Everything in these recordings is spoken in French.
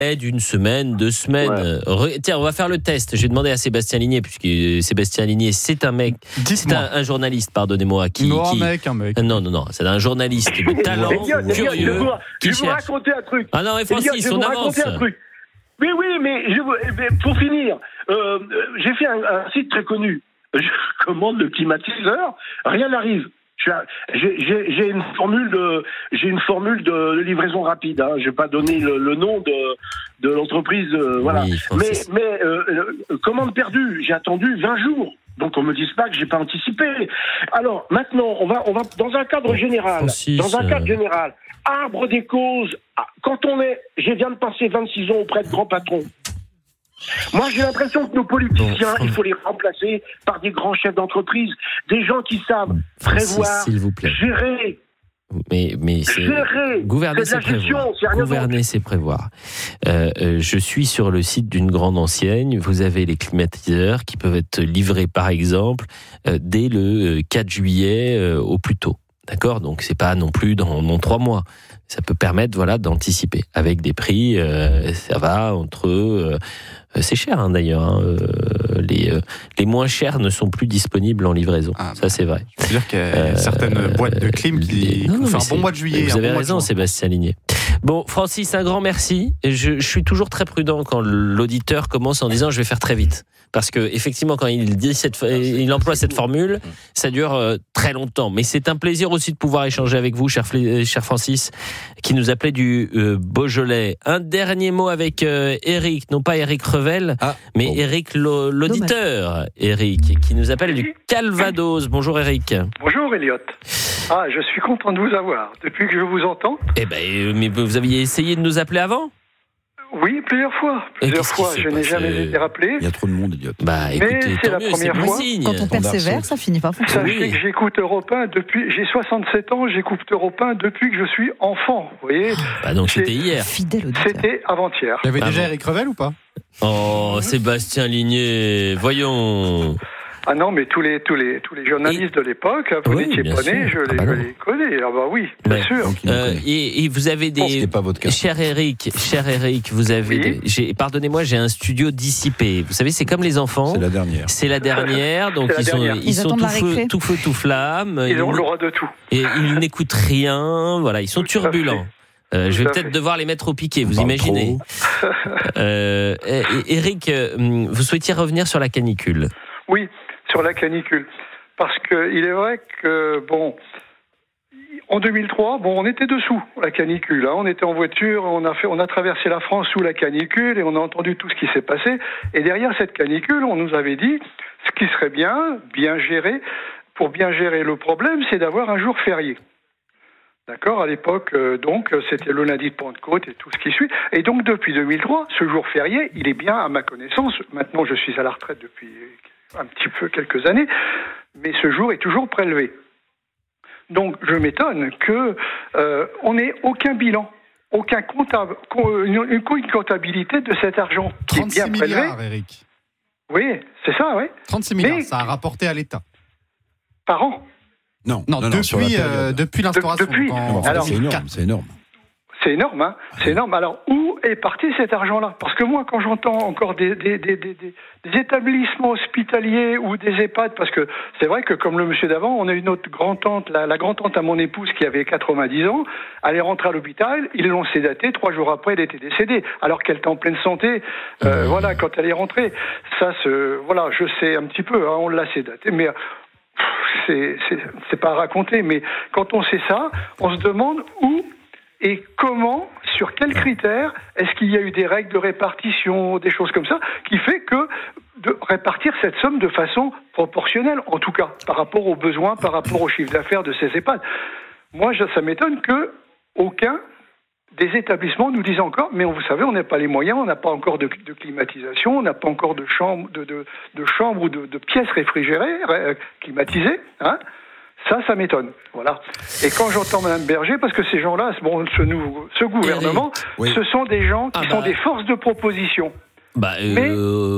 d'une semaine, 2 semaines. Ouais. Tiens, on va faire le test. J'ai demandé à Sébastien Ligné, puisque Sébastien Ligné, c'est un mec, c'est un journaliste, pardonnez-moi, un mec. Non, c'est un journaliste de talent, curieux. Je vais vous raconter un truc. Ah non, mais Francis, on avance. Oui, mais pour finir, j'ai fait un site très connu. Je commande le climatiseur, rien n'arrive. J'ai une formule de livraison rapide. Hein. Je vais pas donner le nom de l'entreprise. Voilà. Oui, mais commande perdue. J'ai attendu 20 jours. Donc on me dise pas que j'ai pas anticipé. Alors maintenant, on va dans un cadre général. Francis, Arbre des causes. Je viens de passer 26 ans auprès de grands patrons. Moi, j'ai l'impression que nos politiciens, il faut les remplacer par des grands chefs d'entreprise, des gens qui savent prévoir, s'il vous plaît. Gérer. Mais gouverner, c'est prévoir. Gouverner, c'est prévoir. Je suis sur le site d'une grande enseigne. Vous avez les climatiseurs qui peuvent être livrés, par exemple, dès le 4 juillet au plus tôt. D'accord ? Donc, c'est pas non plus dans 3 mois. Ça peut permettre, d'anticiper. Avec des prix, ça va entre... c'est cher, d'ailleurs. Hein. Les moins chers ne sont plus disponibles en livraison. Ça, c'est vrai. C'est-à-dire qu'il y a certaines boîtes de clim qui font un bon mois de juillet. Vous avez raison, Sébastien Ligné. Bon, Francis, un grand merci. Je suis toujours très prudent quand l'auditeur commence en disant « je vais faire très vite ». Parce que effectivement, quand il emploie cette formule, ça dure très longtemps. Mais c'est un plaisir aussi de pouvoir échanger avec vous, cher Francis, qui nous appelait du Beaujolais. Un dernier mot avec Eric, non pas Eric Revel, mais Eric l'auditeur, Eric, qui nous appelle du Calvados. Bonjour Eric. Bonjour Elliot. Je suis content de vous avoir. Depuis que je vous entends. Mais vous aviez essayé de nous appeler avant ? Oui, plusieurs fois. Je n'ai jamais été rappelé. Il y a trop de monde, Elliot. Écoutez, mais c'est la première fois. Quand on persévère, ça finit par fonctionner. Sachez que j'écoute Europe 1 depuis... J'ai 67 ans, j'écoute Europe 1 depuis que je suis enfant. Vous voyez ? Donc c'était hier. Fidèle auditeur. C'était avant-hier. Il y avait déjà Eric Revel ou pas ? Oh, Sébastien Ligné, voyons. Ah non, mais tous les journalistes de l'époque, vous n'étiez pas nés, je les connais. Oui, bien sûr. Et vous avez des... pas votre cas. Cher Eric, vous avez... Pardonnez-moi, j'ai un studio dissipé. Vous savez, c'est comme les enfants. C'est la dernière. Donc ils sont tout feu, tout flamme. Ils ont le droit de tout. Et ils n'écoutent rien. Voilà, ils sont turbulents. Je vais peut-être devoir les mettre au piquet, vous imaginez. Eric, vous souhaitiez revenir sur la canicule. Oui, sur la canicule. Parce qu'il est vrai que, en 2003, on était dessous la canicule. On était en voiture, on a traversé la France sous la canicule et on a entendu tout ce qui s'est passé. Et derrière cette canicule, on nous avait dit, ce qui serait bien géré, pour bien gérer le problème, c'est d'avoir un jour férié. D'accord, à l'époque, c'était le lundi de Pentecôte et tout ce qui suit. Et donc, depuis 2003, ce jour férié, il est bien, à ma connaissance, maintenant je suis à la retraite depuis un petit peu quelques années, mais ce jour est toujours prélevé. Donc, je m'étonne que on n'ait aucun bilan, une comptabilité de cet argent qui est bien prélevé. 36 milliards, Eric. Oui, c'est ça, oui. 36 milliards, ça a rapporté à l'État. Par an. Non, depuis l'instauration. C'est énorme. C'est énorme, hein. C'est énorme. Alors, où est parti cet argent-là ? Parce que moi, quand j'entends encore des établissements hospitaliers ou des EHPAD, parce que c'est vrai que, comme le monsieur d'avant, on a une autre grand-tante, la grand-tante à mon épouse qui avait 90 ans, elle est rentrée à l'hôpital, ils l'ont sédatée, 3 jours après, elle était décédée, alors qu'elle était en pleine santé, quand elle est rentrée. Je sais un petit peu, on l'a sédatée, mais... C'est pas à raconter, mais quand on sait ça, on se demande où et comment, sur quels critères, est-ce qu'il y a eu des règles de répartition, des choses comme ça, qui fait que de répartir cette somme de façon proportionnelle, en tout cas, par rapport aux besoins, par rapport au chiffre d'affaires de ces EHPAD. Moi, ça m'étonne que aucun des établissements nous disent encore, mais vous savez, on n'a pas les moyens, on n'a pas encore de climatisation, on n'a pas encore de chambres ou de pièces réfrigérées, climatisées, hein. Ça m'étonne. Voilà. Et quand j'entends Mme Berger, parce que ces gens-là, ce gouvernement, ce sont des gens qui sont des forces de proposition. Mais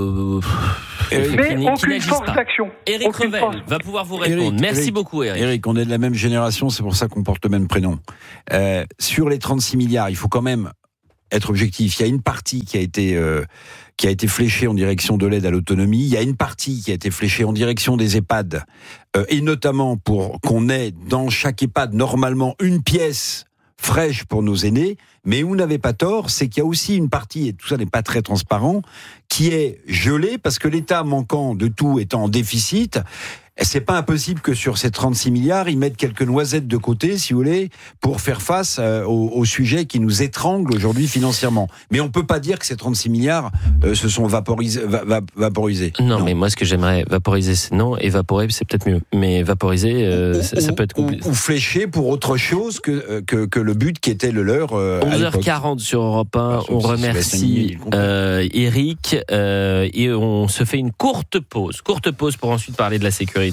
aucune force d'action. Eric Revel va pouvoir vous répondre. Merci beaucoup, Eric. Eric, on est de la même génération, c'est pour ça qu'on porte le même prénom. Sur les 36 milliards, il faut quand même être objectif. Il y a une partie qui a été fléchée en direction de l'aide à l'autonomie. Il y a une partie qui a été fléchée en direction des EHPAD, et notamment pour qu'on ait dans chaque EHPAD normalement une pièce fraîche pour nos aînés. Mais vous n'avez pas tort, c'est qu'il y a aussi une partie, et tout ça n'est pas très transparent, qui est gelée parce que l'État manquant de tout étant en déficit. C'est pas impossible que sur ces 36 milliards, ils mettent quelques noisettes de côté, si vous voulez, pour faire face aux sujets qui nous étranglent aujourd'hui financièrement. Mais on peut pas dire que ces 36 milliards se sont vaporisés. Non, mais moi, ce que j'aimerais vaporiser, c'est non. Évaporer, c'est peut-être mieux. Mais vaporiser, ça peut être compliqué. Ou flécher pour autre chose que le but qui était le leur. 11h40 sur Europe 1. On remercie Eric et on se fait une courte pause pour ensuite parler de la sécurité,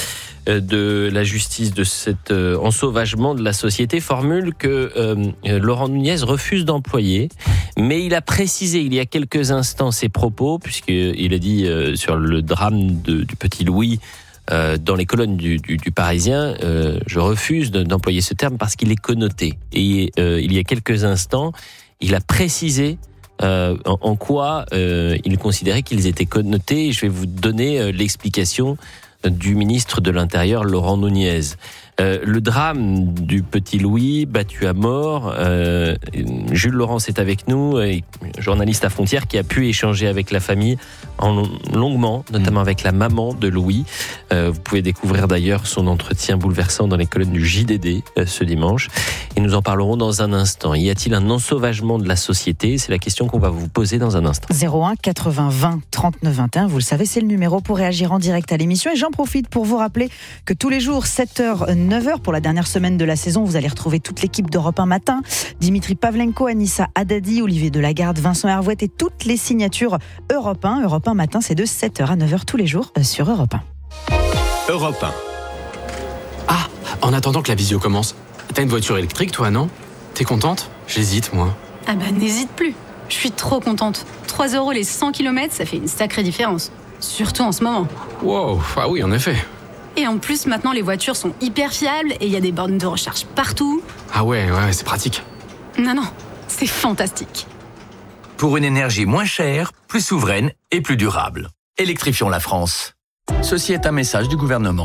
de la justice, de cet ensauvagement de la société, formule que Laurent Nunez refuse d'employer, mais il a précisé il y a quelques instants ses propos, puisqu'il a dit sur le drame du petit Louis dans les colonnes du Parisien, je refuse d'employer ce terme parce qu'il est connoté. Et il y a quelques instants, il a précisé en quoi il considérait qu'ils étaient connotés, et je vais vous donner l'explication du ministre de l'Intérieur, Laurent Nunez. Le drame du petit Louis, battu à mort, Jules Laurence est avec nous, journaliste à Frontières, qui a pu échanger avec la famille longuement, notamment avec la maman de Louis. Vous pouvez découvrir d'ailleurs son entretien bouleversant dans les colonnes du JDD ce dimanche. Et nous en parlerons dans un instant. Y a-t-il un ensauvagement de la société ? C'est la question qu'on va vous poser dans un instant. 01 80 20 39 21, vous le savez, c'est le numéro pour réagir en direct à l'émission. Et j'en profite pour vous rappeler que tous les jours, 7h, 9h, pour la dernière semaine de la saison, vous allez retrouver toute l'équipe d'Europe 1 Matin. Dimitri Pavlenko, Anissa Haddadi, Olivier Delagarde, Vincent Hervouet et toutes les signatures Europe 1. Europe 1 Matin, c'est de 7h à 9h tous les jours sur Europe 1. Europe 1. Ah, en attendant que la visio commence, t'as une voiture électrique toi, non ? T'es contente ? J'hésite, moi. Ah bah n'hésite plus. Je suis trop contente. 3 € les 100 km, ça fait une sacrée différence. Surtout en ce moment. Wow, ah oui, en effet. Et en plus, maintenant, les voitures sont hyper fiables et il y a des bornes de recharge partout. Ah ouais, c'est pratique. Non, c'est fantastique. Pour une énergie moins chère, plus souveraine et plus durable. Électrifions la France. Ceci est un message du gouvernement.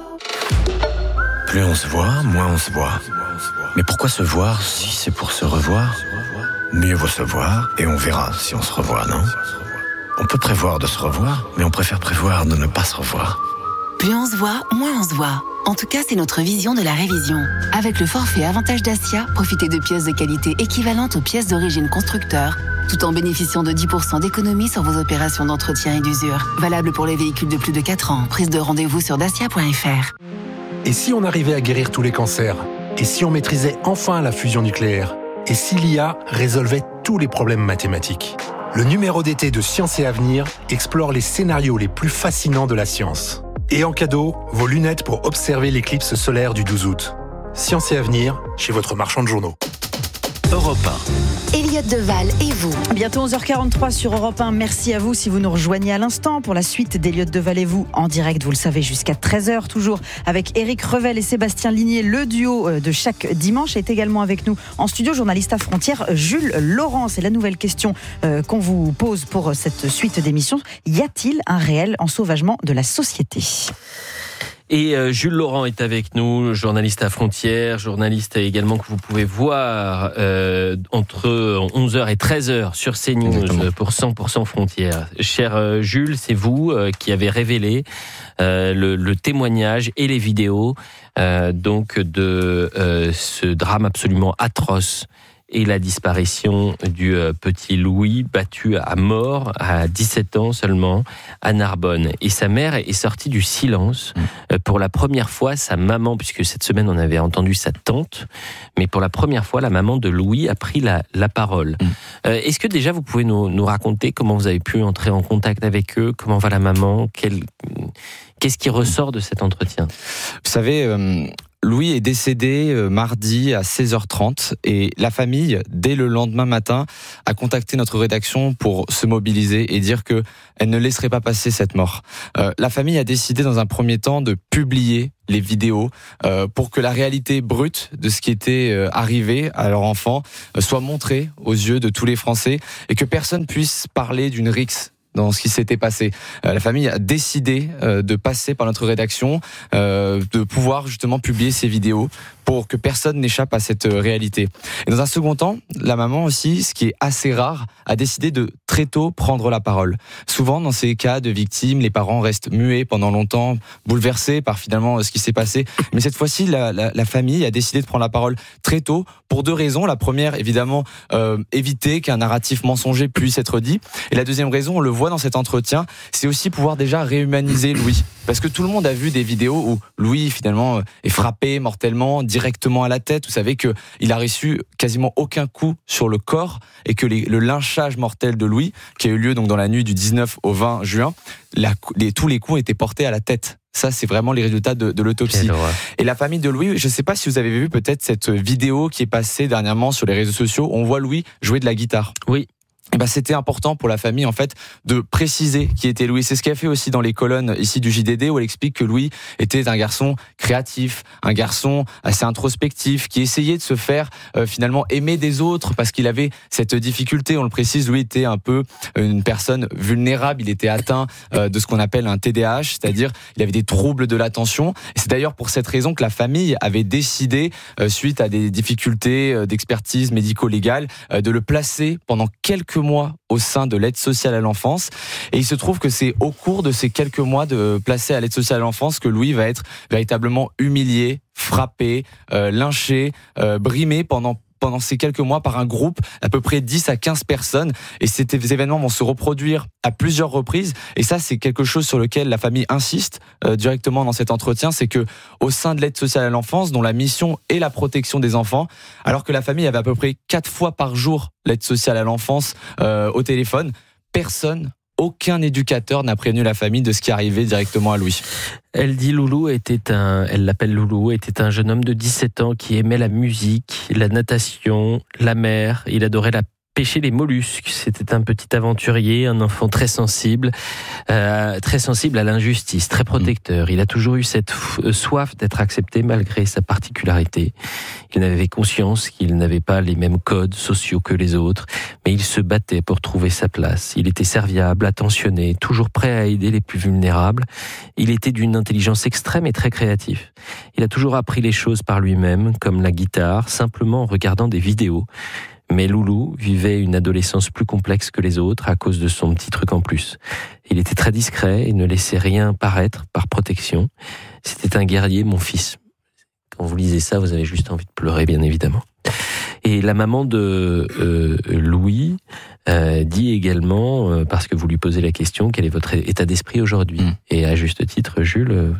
Plus on se voit, moins on se voit. Mais pourquoi se voir si c'est pour se revoir ? Mieux vaut se voir et on verra si on se revoit, non ? On peut prévoir de se revoir, mais on préfère prévoir de ne pas se revoir. Plus on se voit, moins on se voit. En tout cas, c'est notre vision de la révision. Avec le forfait Avantage Dacia, profitez de pièces de qualité équivalentes aux pièces d'origine constructeur, tout en bénéficiant de 10% d'économie sur vos opérations d'entretien et d'usure. Valable pour les véhicules de plus de 4 ans. Prise de rendez-vous sur dacia.fr. Et si on arrivait à guérir tous les cancers ? Et si on maîtrisait enfin la fusion nucléaire ? Et si l'IA résolvait tous les problèmes mathématiques ? Le numéro d'été de Science et Avenir explore les scénarios les plus fascinants de la science. Et en cadeau, vos lunettes pour observer l'éclipse solaire du 12 août. Science et Avenir, chez votre marchand de journaux. Europe 1. Elliot Deval et vous. Bientôt 11h43 sur Europe 1. Merci à vous si vous nous rejoignez à l'instant pour la suite d'Elliot Deval et vous en direct, vous le savez, jusqu'à 13h toujours avec Éric Revel et Sébastien Ligné. Le duo de chaque dimanche est également avec nous en studio, journaliste à Frontières, Jules Laurence. Et la nouvelle question qu'on vous pose pour cette suite d'émissions, y a-t-il un réel ensauvagement de la société ? Et Jules Laurent est avec nous, journaliste à Frontières, journaliste également que vous pouvez voir entre 11h et 13h sur CNews pour 100% Frontières. Cher Jules, c'est vous qui avez révélé le témoignage et les vidéos donc de ce drame absolument atroce et la disparition du petit Louis, battu à mort à 17 ans seulement à Narbonne. Et sa mère est sortie du silence. Pour la première fois, sa maman, puisque cette semaine on avait entendu sa tante, mais pour la première fois, la maman de Louis a pris la parole. Est-ce que déjà vous pouvez nous raconter comment vous avez pu entrer en contact avec eux ? Comment va la maman ? Qu'est-ce qui ressort de cet entretien ? Vous savez, Louis est décédé mardi à 16h30 et la famille, dès le lendemain matin, a contacté notre rédaction pour se mobiliser et dire que elle ne laisserait pas passer cette mort. La famille a décidé dans un premier temps de publier les vidéos pour que la réalité brute de ce qui était arrivé à leur enfant soit montrée aux yeux de tous les Français et que personne puisse parler d'une rixe dans ce qui s'était passé. La famille a décidé de passer par notre rédaction, de pouvoir justement publier ces vidéos pour que personne n'échappe à cette réalité. Et dans un second temps, la maman aussi, ce qui est assez rare, a décidé de très tôt prendre la parole. Souvent, dans ces cas de victimes, les parents restent muets pendant longtemps, bouleversés par finalement ce qui s'est passé. Mais cette fois-ci, la famille a décidé de prendre la parole très tôt pour deux raisons. La première, évidemment, éviter qu'un narratif mensonger puisse être dit. Et la deuxième raison, on le voit dans cet entretien, c'est aussi pouvoir déjà réhumaniser Louis. Parce que tout le monde a vu des vidéos où Louis, finalement, est frappé mortellement, directement à la tête. Vous savez qu'il a reçu quasiment aucun coup sur le corps et que le lynchage mortel de Louis, qui a eu lieu donc dans la nuit du 19 au 20 juin, tous les coups étaient portés à la tête. Ça, c'est vraiment les résultats de l'autopsie. Et la famille de Louis, je ne sais pas si vous avez vu peut-être cette vidéo qui est passée dernièrement sur les réseaux sociaux. On voit Louis jouer de la guitare. Oui. Et c'était important pour la famille en fait de préciser qui était Louis. C'est ce qu'elle fait aussi dans les colonnes ici du JDD où elle explique que Louis était un garçon créatif, un garçon assez introspectif qui essayait de se faire finalement aimer des autres parce qu'il avait cette difficulté. On le précise, Louis était un peu une personne vulnérable. Il était atteint de ce qu'on appelle un TDAH, c'est-à-dire il avait des troubles de l'attention. Et c'est d'ailleurs pour cette raison que la famille avait décidé, suite à des difficultés d'expertise médico-légale, de le placer pendant quelques mois au sein de l'aide sociale à l'enfance. Et il se trouve que c'est au cours de ces quelques mois de placé à l'aide sociale à l'enfance que Louis va être véritablement humilié, frappé, lynché, brimé pendant ces quelques mois par un groupe à peu près 10 à 15 personnes. Et ces événements vont se reproduire à plusieurs reprises. Et ça, c'est quelque chose sur lequel la famille insiste directement dans cet entretien. C'est que au sein de l'aide sociale à l'enfance, dont la mission est la protection des enfants, alors que la famille avait à peu près 4 fois par jour l'aide sociale à l'enfance au téléphone, aucun éducateur n'a prévenu la famille de ce qui arrivait directement à Louis. Elle dit elle l'appelle Loulou, était un jeune homme de 17 ans qui aimait la musique, la natation, la mer. Il adorait pêcher les mollusques. C'était un petit aventurier, un enfant très sensible à l'injustice, très protecteur. Il a toujours eu cette soif d'être accepté malgré sa particularité. Il avait conscience qu'il n'avait pas les mêmes codes sociaux que les autres, mais il se battait pour trouver sa place. Il était serviable, attentionné, toujours prêt à aider les plus vulnérables. Il était d'une intelligence extrême et très créatif. Il a toujours appris les choses par lui-même, comme la guitare, simplement en regardant des vidéos. Mais Loulou vivait une adolescence plus complexe que les autres à cause de son petit truc en plus. Il était très discret et ne laissait rien paraître par protection. C'était un guerrier, mon fils. Quand vous lisez ça, vous avez juste envie de pleurer, bien évidemment. Et la maman de Louis dit également, parce que vous lui posez la question, quel est votre état d'esprit aujourd'hui ? Et à juste titre, Jules,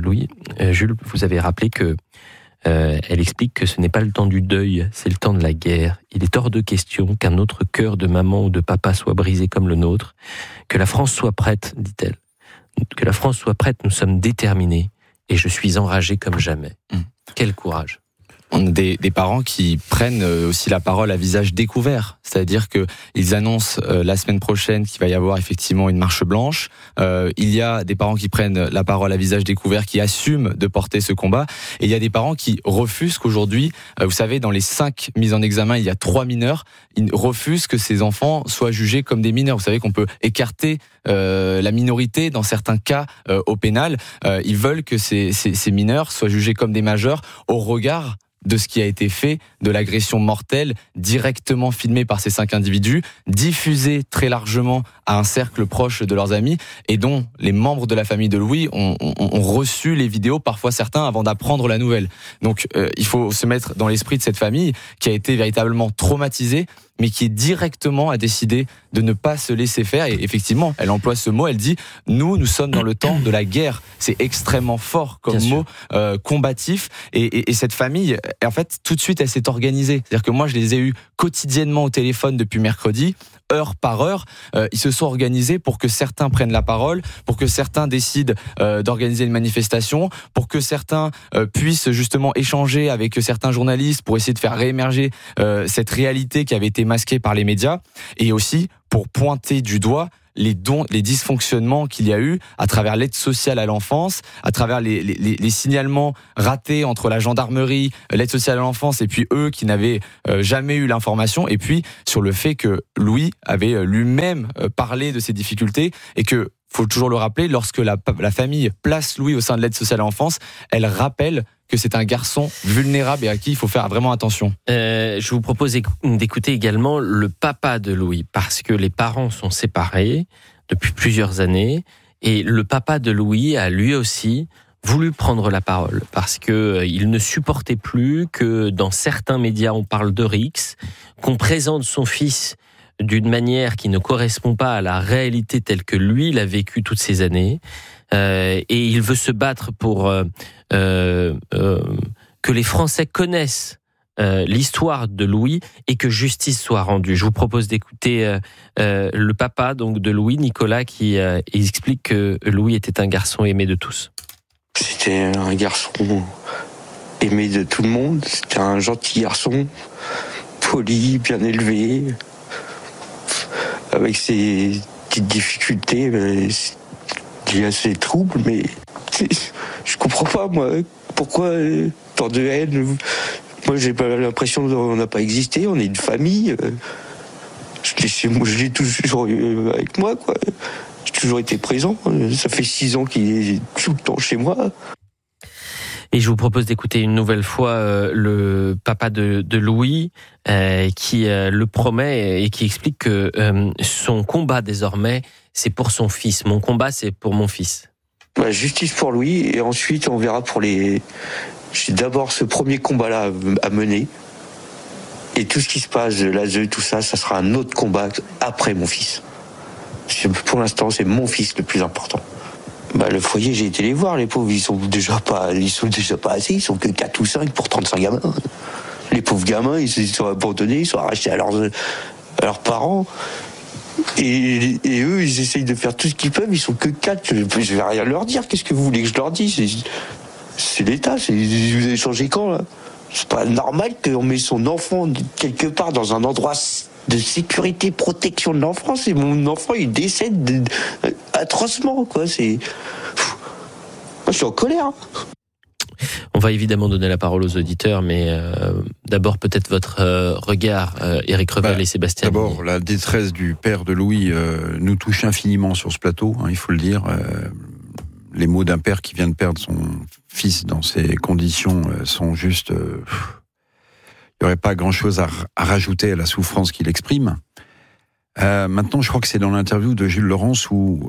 vous avez rappelé que elle explique que ce n'est pas le temps du deuil, c'est le temps de la guerre. Il est hors de question qu'un autre cœur de maman ou de papa soit brisé comme le nôtre. Que la France soit prête, dit-elle. Que la France soit prête, nous sommes déterminés. Et je suis enragé comme jamais. Quel courage. On a des parents qui prennent aussi la parole à visage découvert, c'est-à-dire que ils annoncent la semaine prochaine qu'il va y avoir effectivement une marche blanche. Il y a des parents qui prennent la parole à visage découvert, qui assument de porter ce combat, et il y a des parents qui refusent qu'aujourd'hui, vous savez, dans les 5 mises en examen, il y a 3 mineurs, ils refusent que ces enfants soient jugés comme des mineurs. Vous savez qu'on peut écarter la minorité dans certains cas au pénal. Ils veulent que ces mineurs soient jugés comme des majeurs au regard de ce qui a été fait, de l'agression mortelle directement filmée par ces 5 individus, diffusée très largement à un cercle proche de leurs amis et dont les membres de la famille de Louis ont reçu les vidéos, parfois certains, avant d'apprendre la nouvelle. Donc il faut se mettre dans l'esprit de cette famille qui a été véritablement traumatisée, mais qui directement a décidé de ne pas se laisser faire. Et effectivement, elle emploie ce mot, elle dit « Nous sommes dans le temps de la guerre ». C'est extrêmement fort comme mot, combatif. Et cette famille, en fait, tout de suite, elle s'est organisée. C'est-à-dire que moi, je les ai eus quotidiennement au téléphone depuis mercredi. heure par heure. Ils se sont organisés pour que certains prennent la parole, pour que certains décident d'organiser une manifestation, pour que certains puissent justement échanger avec certains journalistes pour essayer de faire réémerger cette réalité qui avait été masquée par les médias, et aussi pour pointer du doigt les dysfonctionnements qu'il y a eu à travers l'aide sociale à l'enfance, à travers les signalements ratés entre la gendarmerie, l'aide sociale à l'enfance et puis eux qui n'avaient jamais eu l'information, et puis sur le fait que Louis avait lui-même parlé de ces difficultés, et que, faut toujours le rappeler, lorsque la famille place Louis au sein de l'aide sociale à l'enfance, elle rappelle que c'est un garçon vulnérable et à qui il faut faire vraiment attention. Je vous propose d'écouter également le papa de Louis, parce que les parents sont séparés depuis plusieurs années, et le papa de Louis a lui aussi voulu prendre la parole, parce que il ne supportait plus que dans certains médias on parle de Rix, qu'on présente son fils d'une manière qui ne correspond pas à la réalité telle que lui l'a vécu toutes ces années, et il veut se battre pour que les Français connaissent l'histoire de Louis et que justice soit rendue. Je vous propose d'écouter le papa donc de Louis, Nicolas, qui explique que Louis était un garçon aimé de tous. C'était un garçon aimé de tout le monde. C'était un gentil garçon, poli, bien élevé, avec ses petites difficultés, il y a ses troubles, mais je comprends pas, moi, pourquoi tant de haine. Moi, j'ai pas l'impression qu'on n'a pas existé, on est une famille. Je l'ai toujours avec moi, quoi. J'ai toujours été présent. Ça fait 6 ans qu'il est tout le temps chez moi. Et je vous propose d'écouter une nouvelle fois le papa de Louis qui le promet et qui explique que son combat désormais, c'est pour son fils. Mon combat, c'est pour mon fils. Justice pour Louis, et ensuite on verra pour les... J'ai d'abord ce premier combat-là à mener. Et tout ce qui se passe, l'ASE, tout ça, ça sera un autre combat après mon fils. Pour l'instant, c'est mon fils le plus important. Le foyer, j'ai été les voir, les pauvres, ils sont déjà pas assez, ils sont que 4 ou 5 pour 35 gamins. Les pauvres gamins, ils sont abandonnés, ils sont arrachés à leurs parents. Et eux, ils essayent de faire tout ce qu'ils peuvent, ils sont que 4. Je vais rien leur dire, qu'est-ce que vous voulez que je leur dise ? C'est l'État, vous avez changé quand, là ? C'est pas normal qu'on met son enfant quelque part dans un endroit de sécurité, protection de l'enfance, et mon enfant, il décède atrocement, quoi. Moi, je suis en colère. On va évidemment donner la parole aux auditeurs, mais d'abord peut-être votre regard, Éric Revel et Sébastien. D'abord, la détresse du père de Louis nous touche infiniment sur ce plateau, il faut le dire. Les mots d'un père qui vient de perdre son fils dans ces conditions sont juste... il n'y aurait pas grand-chose à rajouter à la souffrance qu'il exprime. Maintenant, je crois que c'est dans l'interview de Jules Laurence où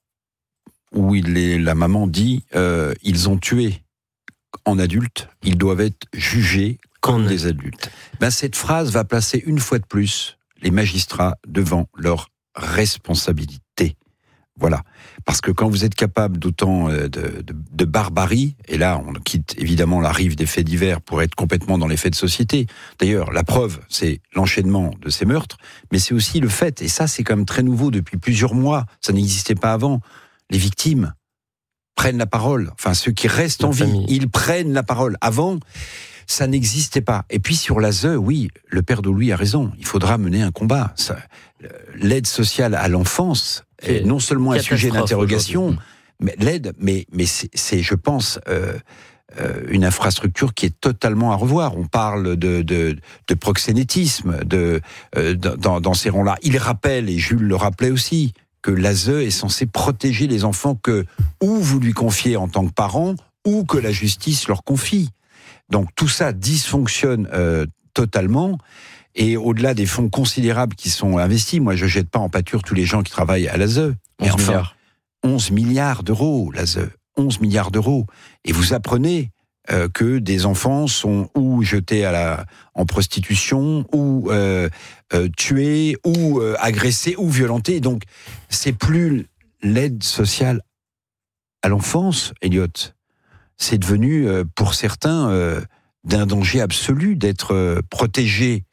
la maman dit ils ont tué en adultes, ils doivent être jugés comme des adultes. Cette phrase va placer une fois de plus les magistrats devant leur responsabilité. Voilà. Parce que quand vous êtes capable d'autant de barbarie, et là on quitte évidemment la rive des faits divers pour être complètement dans les faits de société. D'ailleurs, la preuve, c'est l'enchaînement de ces meurtres, mais c'est aussi le fait, et ça c'est quand même très nouveau depuis plusieurs mois, ça n'existait pas avant, les victimes prennent la parole, enfin ceux qui restent en vie, ils prennent la parole. Avant, ça n'existait pas. Et puis sur l'ASE, oui, le père de Louis a raison, il faudra mener un combat. L'aide sociale à l'enfance est non seulement un sujet d'interrogation, mais c'est, je pense, une infrastructure qui est totalement à revoir. On parle de proxénétisme dans ces rangs-là. Il rappelle, et Jules le rappelait aussi, que l'ASE est censé protéger les enfants que ou vous lui confiez en tant que parent, ou que la justice leur confie. Donc tout ça dysfonctionne totalement. Et au-delà des fonds considérables qui sont investis, moi je jette pas en pâture tous les gens qui travaillent à l'ASE. Mais enfin, 11 milliards d'euros, l'ASE. 11 milliards d'euros. Et vous apprenez que des enfants sont ou jetés en prostitution, ou tués, ou agressés, ou violentés. Donc c'est plus l'aide sociale à l'enfance, Elliot. C'est devenu, pour certains, d'un danger absolu d'être protégé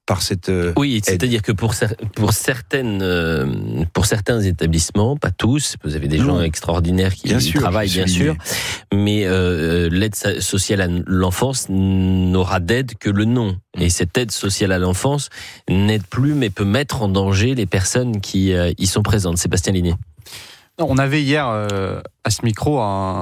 par cette Oui, aide. c'est-à-dire que pour certains établissements, pas tous, vous avez des gens extraordinaires qui travaillent, bien sûr, mais l'aide sociale à l'enfance n'aura d'aide que le nom. Et cette aide sociale à l'enfance n'aide plus, mais peut mettre en danger les personnes qui y sont présentes. Sébastien Ligné. On avait hier à ce micro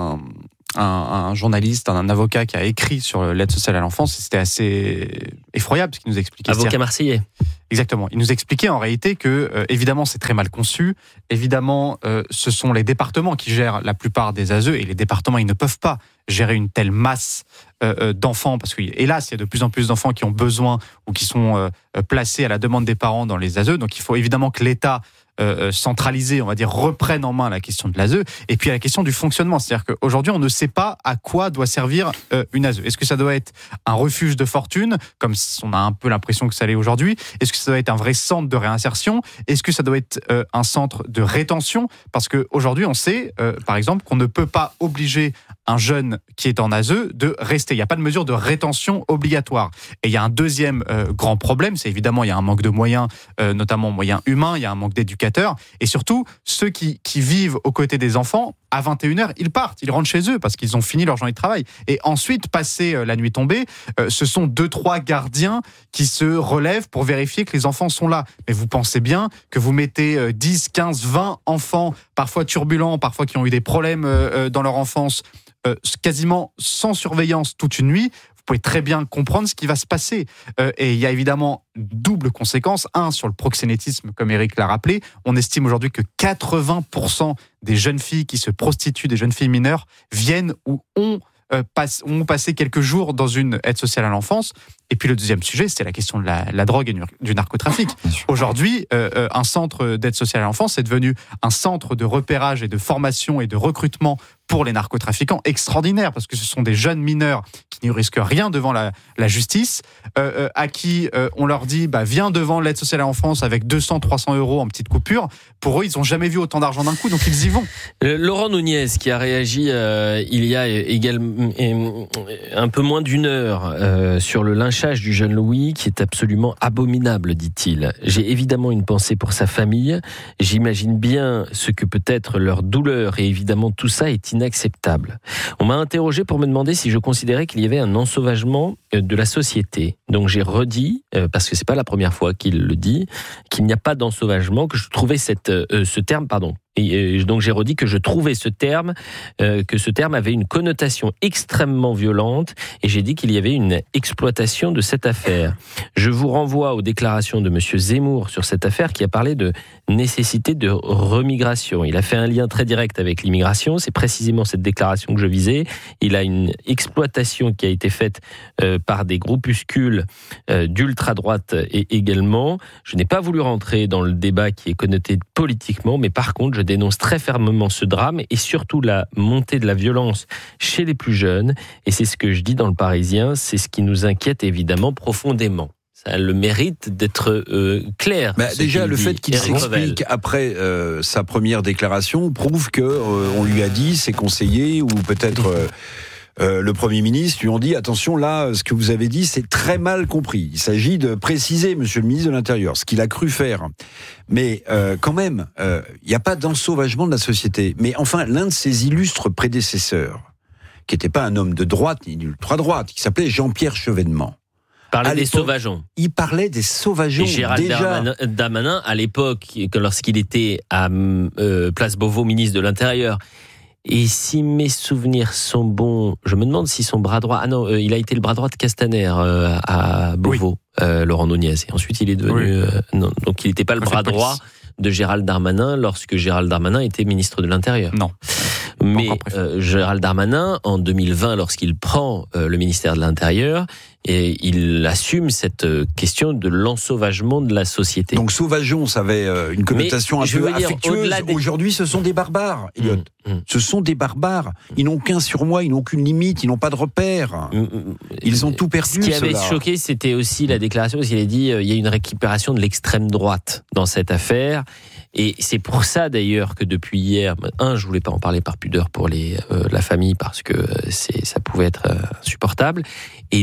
un journaliste, un avocat qui a écrit sur l'aide sociale à l'enfance. C'était assez effroyable ce qu'il nous expliquait. Avocat marseillais. Exactement. Il nous expliquait en réalité que, évidemment, c'est très mal conçu. Évidemment, ce sont les départements qui gèrent la plupart des ASE, et les départements, ils ne peuvent pas gérer une telle masse d'enfants, parce que, hélas, il y a de plus en plus d'enfants qui ont besoin ou qui sont placés à la demande des parents dans les ASE. Donc, il faut évidemment que l'État centralisé, on va dire, reprenne en main la question de l'ASE, et puis la question du fonctionnement. C'est-à-dire qu'aujourd'hui, on ne sait pas à quoi doit servir une ASE. Est-ce que ça doit être un refuge de fortune, comme on a un peu l'impression que ça l'est aujourd'hui? Est-ce que ça doit être un vrai centre de réinsertion? Est-ce que ça doit être un centre de rétention? Parce qu'aujourd'hui, on sait, par exemple, qu'on ne peut pas obliger un jeune qui est en ASE de rester. Il n'y a pas de mesure de rétention obligatoire. Et il y a un deuxième grand problème, c'est évidemment, il y a un manque de moyens, notamment moyens humains, il y a un manque d'éducation. Et surtout, ceux qui vivent aux côtés des enfants, à 21h, ils partent, ils rentrent chez eux parce qu'ils ont fini leur journée de travail. Et ensuite, passé la nuit tombée, ce sont 2-3 gardiens qui se relèvent pour vérifier que les enfants sont là. Mais vous pensez bien que vous mettez 10, 15, 20 enfants, parfois turbulents, parfois qui ont eu des problèmes dans leur enfance, quasiment sans surveillance toute une nuit. Vous pouvez très bien comprendre ce qui va se passer. Et il y a évidemment double conséquence. Un, sur le proxénétisme, comme Eric l'a rappelé. On estime aujourd'hui que 80% des jeunes filles qui se prostituent, des jeunes filles mineures, viennent ou ont passé quelques jours dans une aide sociale à l'enfance. Et puis le deuxième sujet, c'est la question de la drogue et du narcotrafic. Aujourd'hui, un centre d'aide sociale à l'enfance est devenu un centre de repérage et de formation et de recrutement pour les narcotrafiquants extraordinaire, parce que ce sont des jeunes mineurs qui ne risquent rien devant la justice, à qui on leur dit viens devant l'aide sociale à l'enfance avec 200-300 euros en petite coupure. Pour eux, ils n'ont jamais vu autant d'argent d'un coup, donc ils y vont. Laurent Nunez, qui a réagi il y a également un peu moins d'une heure sur le lynchage du jeune Louis, qui est absolument abominable, dit-il. J'ai évidemment une pensée pour sa famille. J'imagine bien ce que peut être leur douleur, et évidemment tout ça est inacceptable. On m'a interrogé pour me demander si je considérais qu'il y avait un ensauvagement de la société. Donc j'ai redit, parce que c'est pas la première fois qu'il le dit, qu'il n'y a pas d'ensauvagement, que je trouvais ce terme, Et donc j'ai redit que je trouvais que ce terme avait une connotation extrêmement violente, et j'ai dit qu'il y avait une exploitation de cette affaire. Je vous renvoie aux déclarations de monsieur Zemmour sur cette affaire, qui a parlé de nécessité de remigration. Il a fait un lien très direct avec l'immigration, c'est précisément cette déclaration que je visais. Il a une exploitation qui a été faite par des groupuscules d'ultra-droite et également. Je n'ai pas voulu rentrer dans le débat qui est connoté politiquement, mais par contre, je dénonce très fermement ce drame et surtout la montée de la violence chez les plus jeunes. Et c'est ce que je dis dans Le Parisien, c'est ce qui nous inquiète évidemment profondément. Ça a le mérite d'être clair. Déjà, le fait qu'il s'explique après sa première déclaration prouve que on lui a dit, ses conseillers ou peut-être le Premier ministre lui ont dit attention, là, ce que vous avez dit, c'est très mal compris. Il s'agit de préciser, Monsieur le ministre de l'Intérieur, ce qu'il a cru faire. Mais quand même, il n'y a pas d'ensauvagement de la société. Mais enfin, l'un de ses illustres prédécesseurs, qui n'était pas un homme de droite ni d'ultra-droite, qui s'appelait Jean-Pierre Chevènement, parlait des sauvageons. Il parlait des sauvageons. Et Gérald Darmanin, à l'époque, lorsqu'il était à Place Beauvau, ministre de l'Intérieur, et si mes souvenirs sont bons, je me demande si son bras droit... Ah non, il a été le bras droit de Castaner à Beauvaux, Laurent Nunez. Et ensuite, il est devenu... non, donc, il n'était pas le bras droit de Gérald Darmanin lorsque Gérald Darmanin était ministre de l'Intérieur. Non. Mais Gérald Darmanin, en 2020, lorsqu'il prend le ministère de l'Intérieur, et il assume cette question de l'ensauvagement de la société. Donc sauvageons, ça avait une connotation un peu affectueuse. Aujourd'hui, ce sont des barbares, Elliot. Ce sont des barbares. Ils n'ont qu'un surmoi, ils n'ont aucune limite, ils n'ont pas de repère. Ils ont tout perdu. Ce qui avait choqué, c'était aussi la déclaration, parce qu'il a dit il y a une récupération de l'extrême droite dans cette affaire. Et c'est pour ça d'ailleurs que depuis hier, je voulais pas en parler par pudeur pour la famille, parce que ça pouvait être insupportable. Et deux,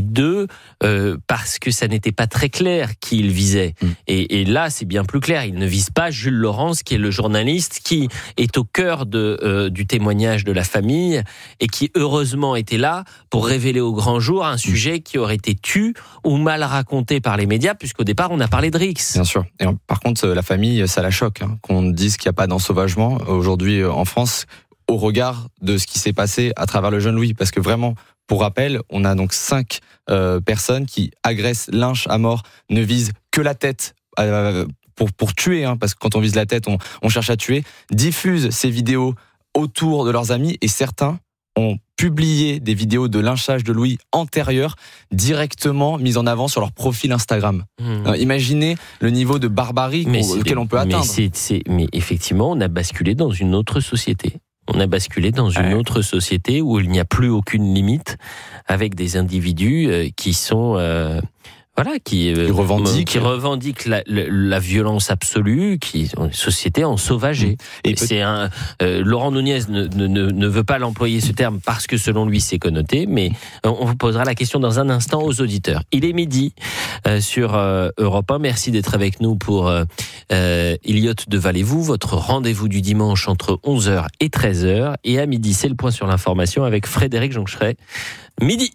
parce que ça n'était pas très clair qui il visait. Et là, c'est bien plus clair. Il ne vise pas Jules Laurence, qui est le journaliste qui est au cœur du témoignage de la famille et qui, heureusement, était là pour révéler au grand jour un sujet qui aurait été tu ou mal raconté par les médias, puisqu'au départ, on a parlé de Rix. Bien sûr. Et par contre, la famille, ça la choque, qu'on dise qu'il n'y a pas d'ensauvagement aujourd'hui en France, au regard de ce qui s'est passé à travers le jeune Louis. Parce que vraiment, pour rappel, on a donc 5 personnes qui agressent, lynchent à mort, ne visent que la tête pour tuer, parce que quand on vise la tête, on cherche à tuer, diffusent ces vidéos autour de leurs amis, et certains ont publié des vidéos de lynchage de Louis antérieures directement mises en avant sur leur profil Instagram. Imaginez le niveau de barbarie auquel on peut atteindre. Mais effectivement, on a basculé dans une autre société. On a basculé dans une autre société où il n'y a plus aucune limite, avec des individus qui sont... qui revendiquent la violence absolue, qui est une société ensauvagée. Et c'est Laurent Nunez ne veut pas l'employer ce terme parce que selon lui c'est connoté, mais on vous posera la question dans un instant aux auditeurs. Il est midi sur Europe 1. Merci d'être avec nous pour Elliot de Valez-vous, votre rendez-vous du dimanche entre 11h et 13h. Et à midi, c'est le point sur l'information avec Frédéric Joncheret. Midi.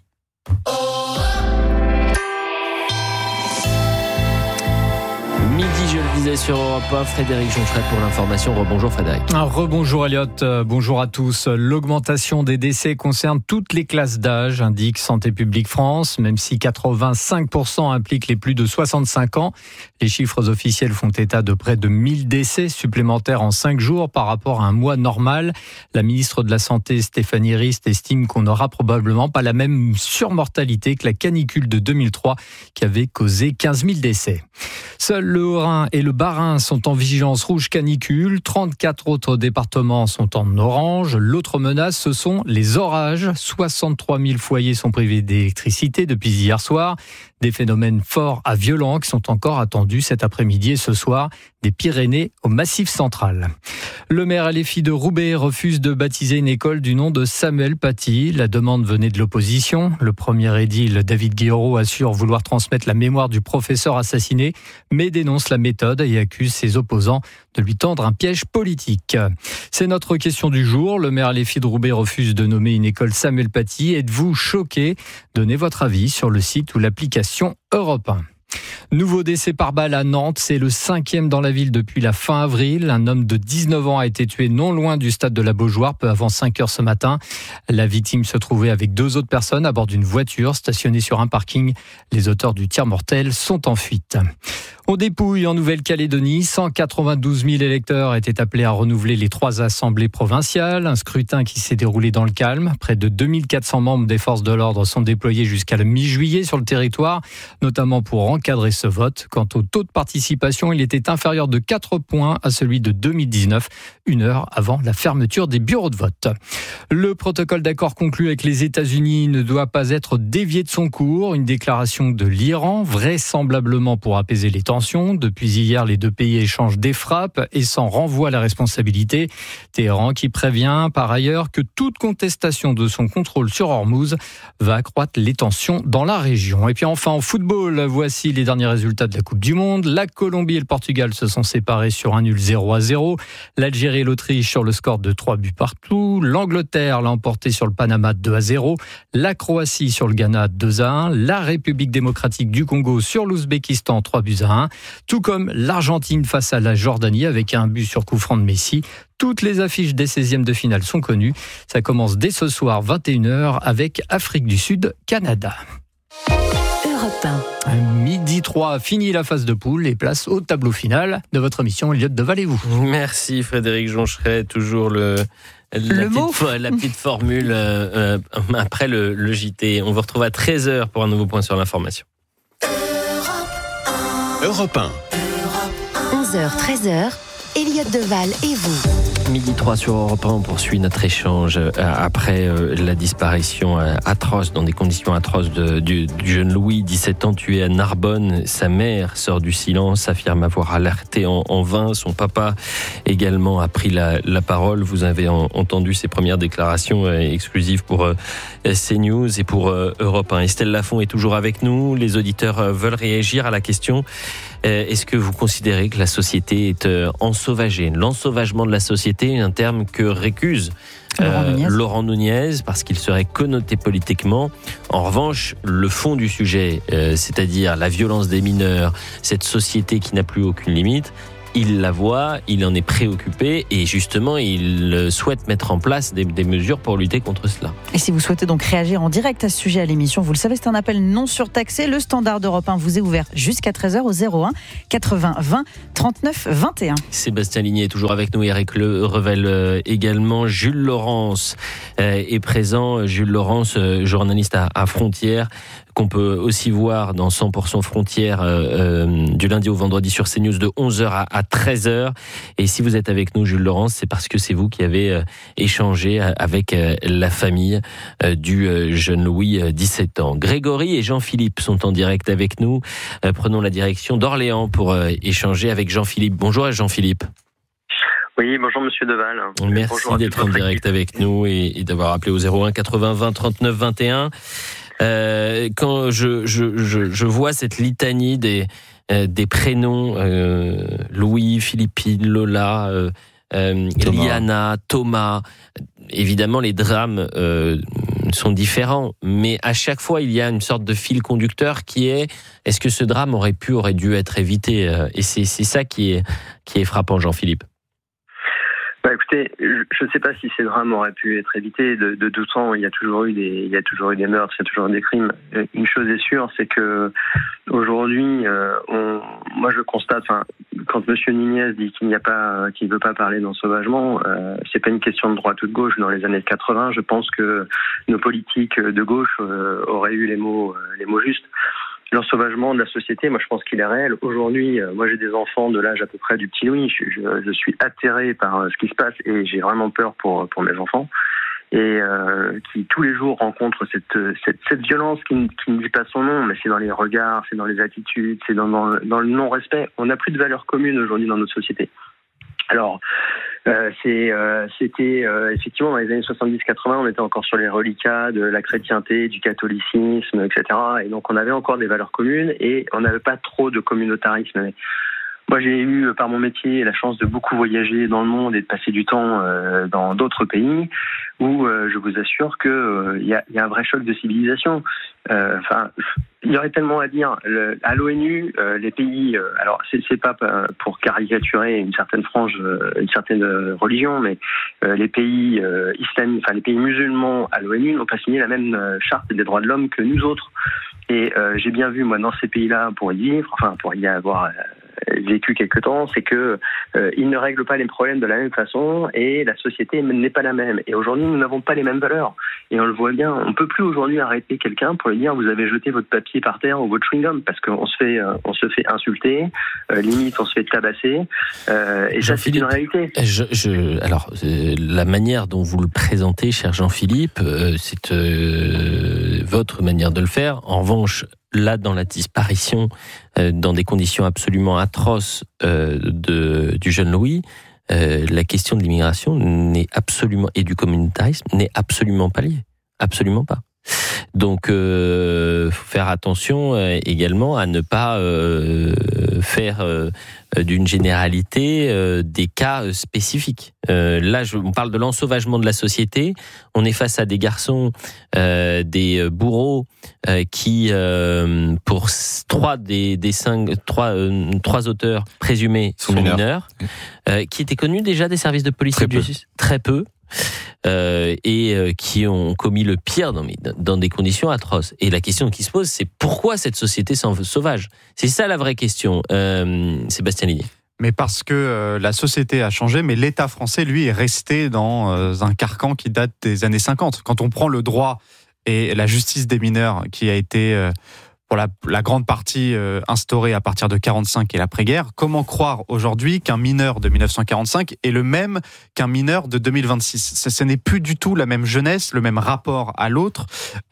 Midi, je le disais sur Europe 1, Frédéric Joncheret pour l'information. Rebonjour Frédéric. Rebonjour Elliot, bonjour à tous. L'augmentation des décès concerne toutes les classes d'âge, indique Santé publique France, même si 85% impliquent les plus de 65 ans. Les chiffres officiels font état de près de 1000 décès supplémentaires en 5 jours par rapport à un mois normal. La ministre de la Santé, Stéphanie Rist, estime qu'on n'aura probablement pas la même surmortalité que la canicule de 2003 qui avait causé 15 000 décès. Seuls le Haut-Rhin et le Bas-Rhin sont en vigilance rouge canicule. 34 autres départements sont en orange. L'autre menace, ce sont les orages. 63 000 foyers sont privés d'électricité depuis hier soir. Des phénomènes forts à violents qui sont encore attendus cet après-midi et ce soir des Pyrénées au Massif central. Le maire LFI de Roubaix refuse de baptiser une école du nom de Samuel Paty. La demande venait de l'opposition. Le premier édile, David Guiraud, assure vouloir transmettre la mémoire du professeur assassiné, mais dénonce la méthode et accuse ses opposants de lui tendre un piège politique. C'est notre question du jour. Le maire LFI de Roubaix refuse de nommer une école Samuel Paty. Êtes-vous choqué ? Donnez votre avis sur le site ou l'application Europe 1. Nouveau décès par balle à Nantes, c'est le 5e dans la ville depuis la fin avril. Un homme de 19 ans a été tué non loin du stade de la Beaujoire, peu avant 5h ce matin. La victime se trouvait avec 2 autres personnes à bord d'une voiture stationnée sur un parking. Les auteurs du tir mortel sont en fuite. On dépouille en Nouvelle-Calédonie. 192 000 électeurs étaient appelés à renouveler les 3 assemblées provinciales. Un scrutin qui s'est déroulé dans le calme. Près de 2400 membres des forces de l'ordre sont déployés jusqu'à la mi-juillet sur le territoire, notamment pour encadrer ce vote. Quant au taux de participation, il était inférieur de 4 points à celui de 2019, 1 heure avant la fermeture des bureaux de vote. Le protocole d'accord conclu avec les États-Unis ne doit pas être dévié de son cours. Une déclaration de l'Iran, vraisemblablement pour apaiser les tensions. Depuis hier, les 2 pays échangent des frappes et s'en renvoient la responsabilité. Téhéran qui prévient par ailleurs que toute contestation de son contrôle sur Hormuz va accroître les tensions dans la région. Et puis enfin en football, voici les derniers résultats de la Coupe du Monde. La Colombie et le Portugal se sont séparés sur un nul 0-0. L'Algérie et l'Autriche sur le score de 3 buts partout. L'Angleterre l'a emporté sur le Panama 2-0. La Croatie sur le Ghana 2-1. La République démocratique du Congo sur l'Ouzbékistan 3-1. Tout comme l'Argentine face à la Jordanie avec un but sur coup franc de Messi. Toutes les affiches des 16e de finale sont connues. Ça commence dès ce soir 21h avec Afrique du Sud, Canada. Europe 1. Midi 3, fini la phase de poule et place au tableau final de votre émission Elliot de Valez-vous. Merci Frédéric Joncheret, toujours la petite formule après le JT. On vous retrouve à 13h pour un nouveau point sur l'information. Europe 1. 11h, 13h. Elliott Deval et vous. 12h03 sur Europe 1, on poursuit notre échange après la disparition atroce, dans des conditions atroces du jeune Louis, 17 ans, tué à Narbonne. Sa mère sort du silence, affirme avoir alerté en vain. Son papa également a pris la parole. Vous avez entendu ses premières déclarations exclusives pour CNews et pour Europe 1. Estelle Lafont est toujours avec nous. Les auditeurs veulent réagir à la question. Est-ce que vous considérez que la société est ensauvagée ? L'ensauvagement de la société, un terme que récuse Laurent Nunez, parce qu'il serait connoté politiquement. En revanche, le fond du sujet, c'est-à-dire la violence des mineurs, cette société qui n'a plus aucune limite, il la voit, il en est préoccupé et justement, il souhaite mettre en place des mesures pour lutter contre cela. Et si vous souhaitez donc réagir en direct à ce sujet à l'émission, vous le savez, c'est un appel non surtaxé. Le standard d'Europe 1 vous est ouvert jusqu'à 13h au 01 80 20 39 21. Sébastien Ligné est toujours avec nous, Eric Revel également. Jules Laurence est présent. Jules Laurence, journaliste à Frontières, qu'on peut aussi voir dans 100% Frontières du lundi au vendredi sur CNews de 11h à 13h. Et si vous êtes avec nous, Jules Laurence, c'est parce que c'est vous qui avez échangé avec la famille du jeune Louis, 17 ans. Grégory et Jean-Philippe sont en direct avec nous. Prenons la direction d'Orléans pour échanger avec Jean-Philippe. Bonjour Jean-Philippe. Oui, bonjour Monsieur Deval. Merci d'être en direct avec nous et d'avoir appelé au 01 80 20 39 21. Quand je vois cette litanie des prénoms, Louis, Philippine, Lola, Liana, Thomas, évidemment les drames sont différents, mais à chaque fois il y a une sorte de fil conducteur qui est: est-ce que ce drame aurait dû être évité ? Et c'est ça qui est frappant, Jean-Philippe. Écoutez, je ne sais pas si ces drames auraient pu être évités. De tout temps, il y a toujours eu des meurtres, il y a toujours eu des crimes. Une chose est sûre, c'est que aujourd'hui, moi je constate, quand Monsieur Nunez dit qu'il ne veut pas parler d'ensauvagement, c'est pas une question de droite ou de gauche. Dans les années 80, je pense que nos politiques de gauche auraient eu les mots justes. L'ensauvagement de la société, moi je pense qu'il est réel. Aujourd'hui, moi j'ai des enfants de l'âge à peu près du petit Louis. Je suis atterré par ce qui se passe et j'ai vraiment peur pour mes enfants. Et qui tous les jours rencontrent cette violence qui ne dit pas son nom, mais c'est dans les regards, c'est dans les attitudes, c'est dans le non-respect. On n'a plus de valeurs communes aujourd'hui dans notre société. Alors, c'était effectivement dans les années 70-80, on était encore sur les reliquats de la chrétienté, du catholicisme, etc. Et donc on avait encore des valeurs communes et on n'avait pas trop de communautarisme. Mais moi, j'ai eu, par mon métier, la chance de beaucoup voyager dans le monde et de passer du temps dans d'autres pays où je vous assure que y a un vrai choc de civilisation. Il y aurait tellement à dire. À l'ONU, les pays, alors c'est pas pour caricaturer une certaine frange, une certaine religion, mais les pays islamiques, les pays musulmans à l'ONU n'ont pas signé la même charte des droits de l'homme que nous autres. Et j'ai bien vu, moi, dans ces pays-là, pour y vivre, pour y avoir vécu quelque temps, c'est que ils ne règlent pas les problèmes de la même façon et la société n'est pas la même. Et aujourd'hui, nous n'avons pas les mêmes valeurs. Et on le voit bien, on ne peut plus aujourd'hui arrêter quelqu'un pour lui dire: vous avez jeté votre papier par terre ou votre chewing-gum, parce qu'on se fait insulter, limite on se fait tabasser. Et ça, c'est une réalité. Alors, la manière dont vous le présentez, cher Jean-Philippe, c'est votre manière de le faire. En revanche, là, dans la disparition, dans des conditions absolument atroces du jeune Louis, la question de l'immigration et du communautarisme n'est absolument pas liée. Absolument pas. Donc, faut faire attention également à ne pas faire d'une généralité des cas spécifiques. Là, on parle de l'ensauvagement de la société. On est face à des garçons, des bourreaux qui, pour trois auteurs présumés, sont mineurs, qui étaient connus déjà des services de police et de justice, très peu. Et qui ont commis le pire dans des conditions atroces. Et la question qui se pose, c'est pourquoi cette société sauvage ? C'est ça la vraie question, Sébastien Ligné. Mais parce que la société a changé, mais l'État français, lui, est resté dans un carcan qui date des années 50. Quand on prend le droit et la justice des mineurs qui a été pour la grande partie instaurée à partir de 45 et l'après-guerre, comment croire aujourd'hui qu'un mineur de 1945 est le même qu'un mineur de 2026 ? Ce n'est plus du tout la même jeunesse, le même rapport à l'autre.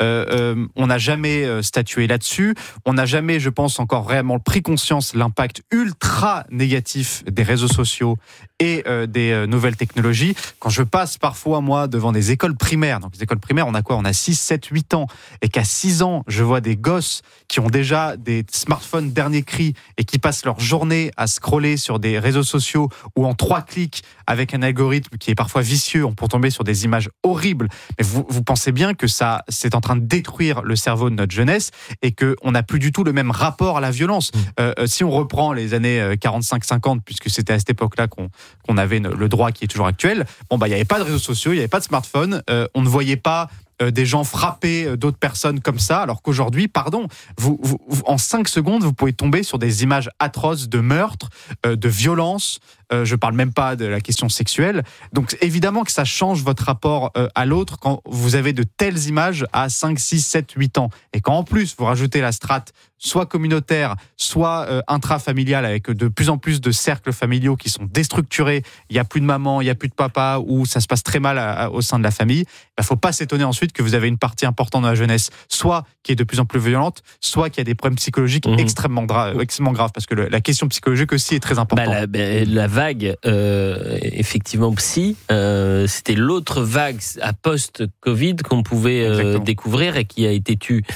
On n'a jamais statué là-dessus. On n'a jamais, je pense, encore réellement pris conscience l'impact ultra négatif des réseaux sociaux et des nouvelles technologies. Quand je passe parfois, moi, devant des écoles primaires, donc les écoles primaires, on a quoi ? On a 6, 7, 8 ans, et qu'à 6 ans, je vois des gosses qui ont déjà des smartphones dernier cri et qui passent leur journée à scroller sur des réseaux sociaux où en 3 clics, avec un algorithme qui est parfois vicieux, on peut tomber sur des images horribles. Mais vous pensez bien que ça, c'est en train de détruire le cerveau de notre jeunesse et qu'on n'a plus du tout le même rapport à la violence. Si on reprend les années 45-50, puisque c'était à cette époque-là qu'on avait le droit qui est toujours actuel, il n'y avait pas de réseaux sociaux, il n'y avait pas de smartphone, on ne voyait pas des gens frapper d'autres personnes comme ça, alors qu'aujourd'hui, vous, en 5 secondes, vous pouvez tomber sur des images atroces de meurtres, de violences. Je parle même pas de la question sexuelle. Donc évidemment que ça change votre rapport à l'autre quand vous avez de telles images à 5, 6, 7, 8 ans. Et quand en plus vous rajoutez la strate soit communautaire, soit intrafamiliale, avec de plus en plus de cercles familiaux qui sont déstructurés, il n'y a plus de maman, il n'y a plus de papa, ou ça se passe très mal au sein de la famille, il ne faut pas s'étonner ensuite que vous avez une partie importante de la jeunesse, soit qui est de plus en plus violente, soit qui a des problèmes psychologiques extrêmement graves, parce que la question psychologique aussi est très importante. La vague, effectivement, psy, c'était l'autre vague à post-Covid qu'on pouvait découvrir et qui a été tue.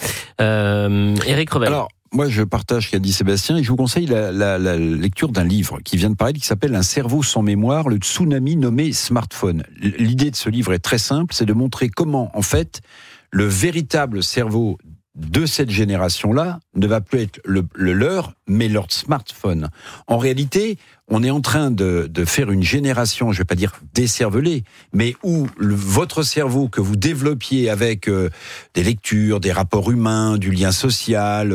Éric Revel. Alors, moi, je partage ce qu'a dit Sébastien et je vous conseille la lecture d'un livre qui vient de paraître qui s'appelle « Un cerveau sans mémoire, le tsunami nommé smartphone ». L'idée de ce livre est très simple, c'est de montrer comment, en fait, le véritable cerveau de cette génération-là ne va plus être le leur, mais leur smartphone. En réalité, on est en train de faire une génération, je ne vais pas dire décervelée, mais où votre cerveau que vous développiez avec des lectures, des rapports humains, du lien social,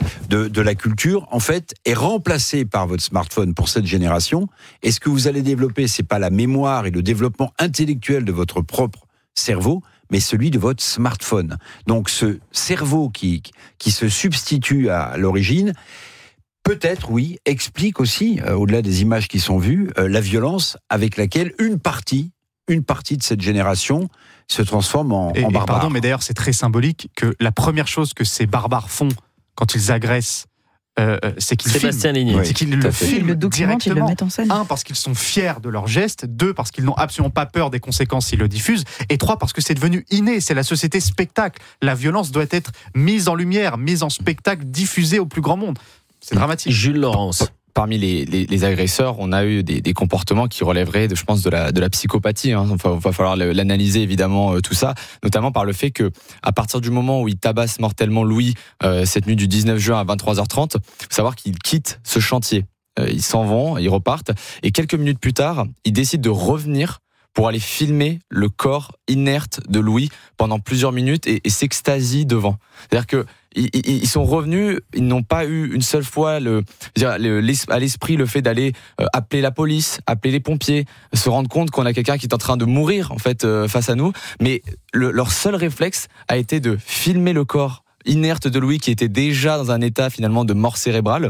de la culture, en fait, est remplacé par votre smartphone pour cette génération. Et ce que vous allez développer, c'est pas la mémoire et le développement intellectuel de votre propre cerveau, mais celui de votre smartphone. Donc ce cerveau qui se substitue à l'origine, peut-être, oui, explique aussi, au-delà des images qui sont vues, la violence avec laquelle une partie de cette génération se transforme en barbare. Pardon, mais d'ailleurs c'est très symbolique que la première chose que ces barbares font quand ils agressent, c'est qu'ils filment. C'est qu'ils le filment directement. Ils le mettent en scène. 1, parce qu'ils sont fiers de leurs gestes. 2, parce qu'ils n'ont absolument pas peur des conséquences s'ils le diffusent. Et 3, parce que c'est devenu inné. C'est la société spectacle. La violence doit être mise en lumière, mise en spectacle, diffusée au plus grand monde. C'est dramatique. Jules Laurence. Parmi les agresseurs, on a eu des comportements qui relèveraient, je pense, de la psychopathie. Enfin, va falloir l'analyser évidemment tout ça, notamment par le fait que à partir du moment où il tabasse mortellement Louis cette nuit du 19 juin à 23h30, faut savoir qu'ils quittent ce chantier. Ils s'en vont, ils repartent, et quelques minutes plus tard, ils décident de revenir pour aller filmer le corps inerte de Louis pendant plusieurs minutes et s'extasient devant. C'est-à-dire que ils sont revenus, ils n'ont pas eu une seule fois à l'esprit le fait d'aller appeler la police, appeler les pompiers, se rendre compte qu'on a quelqu'un qui est en train de mourir en fait face à nous. Mais leur seul réflexe a été de filmer le corps inerte de Louis qui était déjà dans un état finalement de mort cérébrale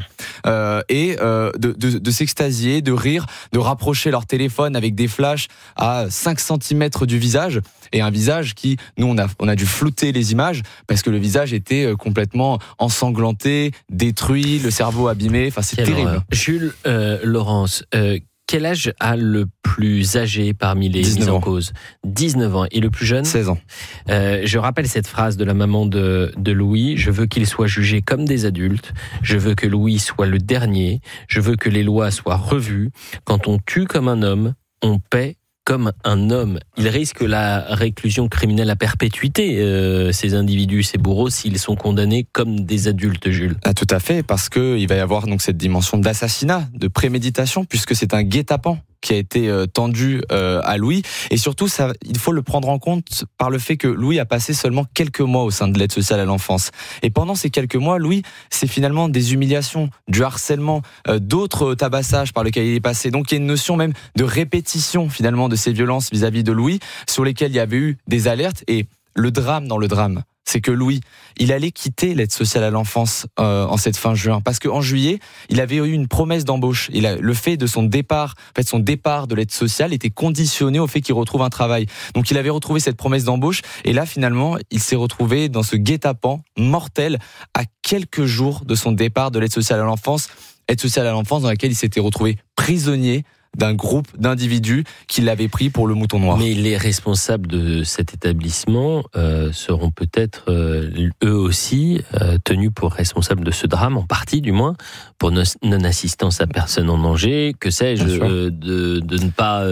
et de s'extasier, de rire, de rapprocher leur téléphone avec des flashs à 5 cm du visage, et un visage qui, nous on a dû flouter les images parce que le visage était complètement ensanglanté, détruit, le cerveau abîmé, enfin c'est terrible. Jules Laurence, quel âge a le plus âgé parmi les mises en cause ? 19 ans. Et le plus jeune ? 16 ans. Je rappelle cette phrase de la maman de Louis. Je veux qu'ils soient jugés comme des adultes. Je veux que Louis soit le dernier. Je veux que les lois soient revues. Quand on tue comme un homme, on paie comme un homme. Ils risquent la réclusion criminelle à perpétuité, ces individus, ces bourreaux, s'ils sont condamnés comme des adultes, Jules. Ah, tout à fait, parce qu'il va y avoir donc cette dimension d'assassinat, de préméditation, puisque c'est un guet-apens qui a été tendu à Louis. Et surtout, il faut le prendre en compte par le fait que Louis a passé seulement quelques mois au sein de l'aide sociale à l'enfance. Et pendant ces quelques mois, Louis, c'est finalement des humiliations, du harcèlement, d'autres tabassages par lesquels il est passé. Donc il y a une notion même de répétition finalement de ces violences vis-à-vis de Louis, sur lesquelles il y avait eu des alertes. Et le drame dans le drame, c'est que Louis, il allait quitter l'aide sociale à l'enfance en cette fin juin, parce qu'en juillet, il avait eu une promesse d'embauche. Le fait de son départ, son départ de l'aide sociale était conditionné au fait qu'il retrouve un travail. Donc il avait retrouvé cette promesse d'embauche, et là finalement, il s'est retrouvé dans ce guet-apens mortel à quelques jours de son départ de l'aide sociale à l'enfance dans laquelle il s'était retrouvé prisonnier d'un groupe d'individus qui l'avaient pris pour le mouton noir. Mais les responsables de cet établissement seront peut-être eux aussi tenus pour responsables de ce drame, en partie du moins, pour non-assistance à personne en danger, que sais-je, de ne pas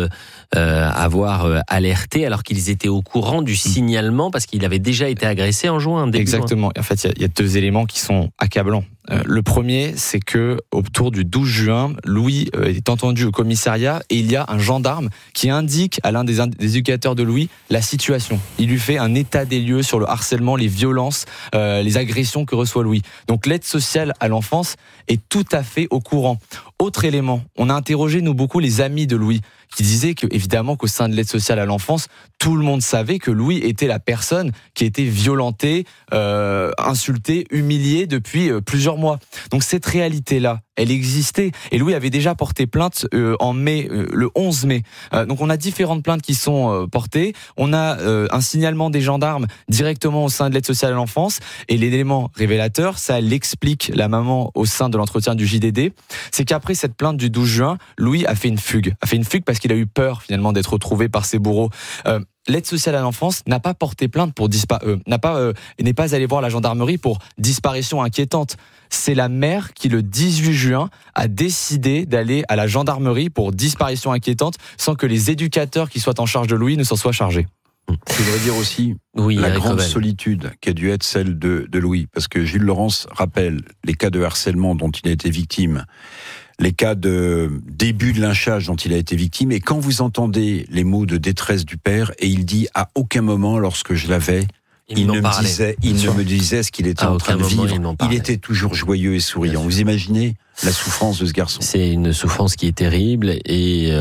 avoir alerté alors qu'ils étaient au courant du signalement parce qu'il avait déjà été agressé en juin. Exactement. En fait, il y a deux éléments qui sont accablants. Le premier, c'est que autour du 12 juin, Louis est entendu au commissariat et il y a un gendarme qui indique à l'un des éducateurs de Louis la situation. Il lui fait un état des lieux sur le harcèlement, les violences, les agressions que reçoit Louis. Donc l'aide sociale à l'enfance est tout à fait au courant. Autre élément, on a interrogé nous beaucoup les amis de Louis qui disaient que évidemment qu'au sein de l'aide sociale à l'enfance, tout le monde savait que Louis était la personne qui était violentée, insultée, humiliée depuis plusieurs mois. Donc cette réalité-là, elle existait. Et Louis avait déjà porté plainte en mai, le 11 mai. Donc on a différentes plaintes qui sont portées. On a un signalement des gendarmes directement au sein de l'aide sociale à l'enfance. Et l'élément révélateur, ça l'explique la maman au sein de l'entretien du JDD, c'est qu'après cette plainte du 12 juin, Louis a fait une fugue. Parce qu'il a eu peur finalement d'être retrouvé par ses bourreaux. L'aide sociale à l'enfance n'a pas porté plainte pour n'est pas allé voir la gendarmerie pour disparition inquiétante. C'est la mère qui, le 18 juin, a décidé d'aller à la gendarmerie pour disparition inquiétante sans que les éducateurs qui soient en charge de Louis ne s'en soient chargés. Je voudrais dire aussi la grande solitude qui a dû être celle de Louis, parce que Gilles Laurence rappelle les cas de harcèlement dont il a été victime, les cas de début de lynchage dont il a été victime, et quand vous entendez les mots de détresse du père, et il dit à aucun moment lorsque je l'avais, il ne me disait ce qu'il était en train de vivre, il était toujours joyeux et souriant. Vous imaginez la souffrance de ce garçon? C'est une souffrance qui est terrible, et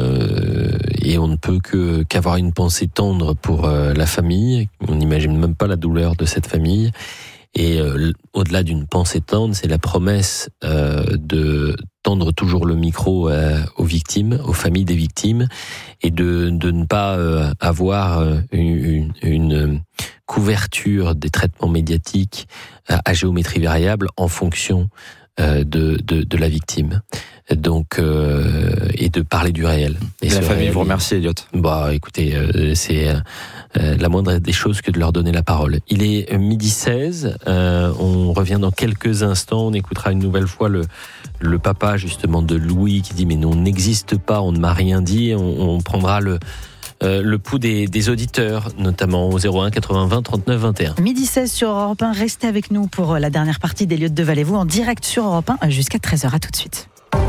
on ne peut qu'avoir une pensée tendre pour la famille. On n'imagine même pas la douleur de cette famille. Et au-delà d'une pensée tendre, c'est la promesse de tendre toujours le micro aux victimes, aux familles des victimes, et de ne pas avoir une couverture des traitements médiatiques à géométrie variable en fonction de la victime. Donc, et de parler du réel. Et la famille vous remercie, Elliot. Écoutez, c'est la moindre des choses que de leur donner la parole. Il est 12h16, on revient dans quelques instants, on écoutera une nouvelle fois le papa justement de Louis qui dit mais non, on n'existe pas, on ne m'a rien dit, on prendra le pouls des auditeurs, notamment au 01 80 20 39 21. 12h16 sur Europe 1, restez avec nous pour la dernière partie d'Elliot Deval-et-Vous en direct sur Europe 1 jusqu'à 13h, à tout de suite.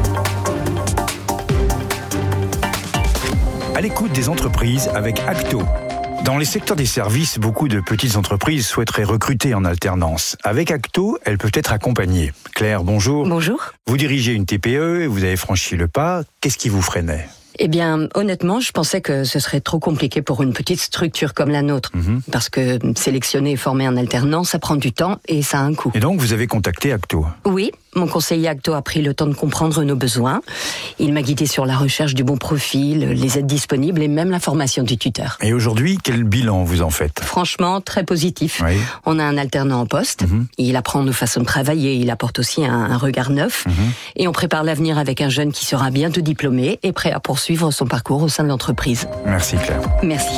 À l'écoute des entreprises avec Acto. Dans les secteurs des services, beaucoup de petites entreprises souhaiteraient recruter en alternance. Avec Acto, elles peuvent être accompagnées. Claire, bonjour. Bonjour. Vous dirigez une TPE et vous avez franchi le pas. Qu'est-ce qui vous freinait ? Eh bien, honnêtement, je pensais que ce serait trop compliqué pour une petite structure comme la nôtre. Parce que sélectionner et former un alternant, ça prend du temps et ça a un coût. Et donc, vous avez contacté Acto ? Oui, mon conseiller Acto a pris le temps de comprendre nos besoins. Il m'a guidé sur la recherche du bon profil, les aides disponibles et même la formation du tuteur. Et aujourd'hui, quel bilan vous en faites ? Franchement, très positif. Oui. On a un alternant en poste. Il apprend nos façons de travailler. Il apporte aussi un regard neuf. Et on prépare l'avenir avec un jeune qui sera bientôt diplômé et prêt à poursuivre son parcours au sein de l'entreprise. Merci Claire. Merci.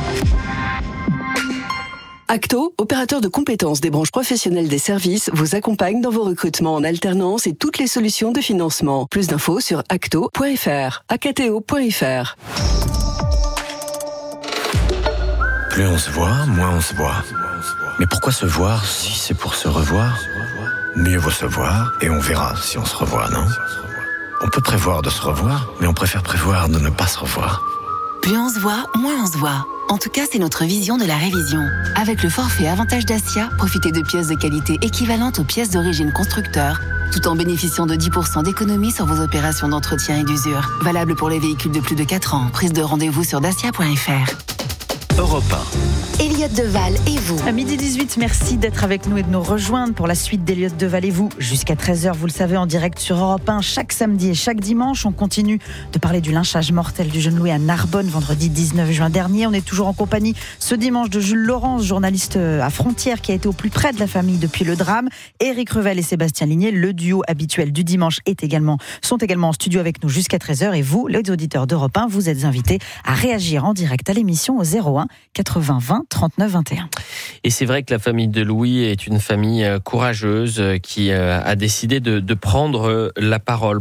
Acto, opérateur de compétences des branches professionnelles des services, vous accompagne dans vos recrutements en alternance et toutes les solutions de financement. Plus d'infos sur acto.fr, acto.fr. Plus on se voit, moins on se voit. Mais pourquoi se voir si c'est pour se revoir ? Mieux vaut se voir et on verra si on se revoit, non ? On peut prévoir de se revoir, mais on préfère prévoir de ne pas se revoir. Plus on se voit, moins on se voit. En tout cas, c'est notre vision de la révision. Avec le forfait Avantage Dacia, profitez de pièces de qualité équivalentes aux pièces d'origine constructeur, tout en bénéficiant de 10% d'économie sur vos opérations d'entretien et d'usure. Valable pour les véhicules de plus de 4 ans. Prise de rendez-vous sur dacia.fr. Europe 1. Elliott Deval et vous. À 12h18, merci d'être avec nous et de nous rejoindre pour la suite d'Elliott Deval et vous. Jusqu'à 13h, vous le savez, en direct sur Europe 1, chaque samedi et chaque dimanche. On continue de parler du lynchage mortel du jeune Louis à Narbonne, vendredi 19 juin dernier. On est toujours en compagnie ce dimanche de Jules Laurence, journaliste à Frontières, qui a été au plus près de la famille depuis le drame. Éric Revel et Sébastien Ligné, le duo habituel du dimanche, sont également en studio avec nous jusqu'à 13h. Et vous, les auditeurs d'Europe 1, vous êtes invités à réagir en direct à l'émission au 01 80 20 39 21. Et c'est vrai que la famille de Louis est une famille courageuse qui a décidé de prendre la parole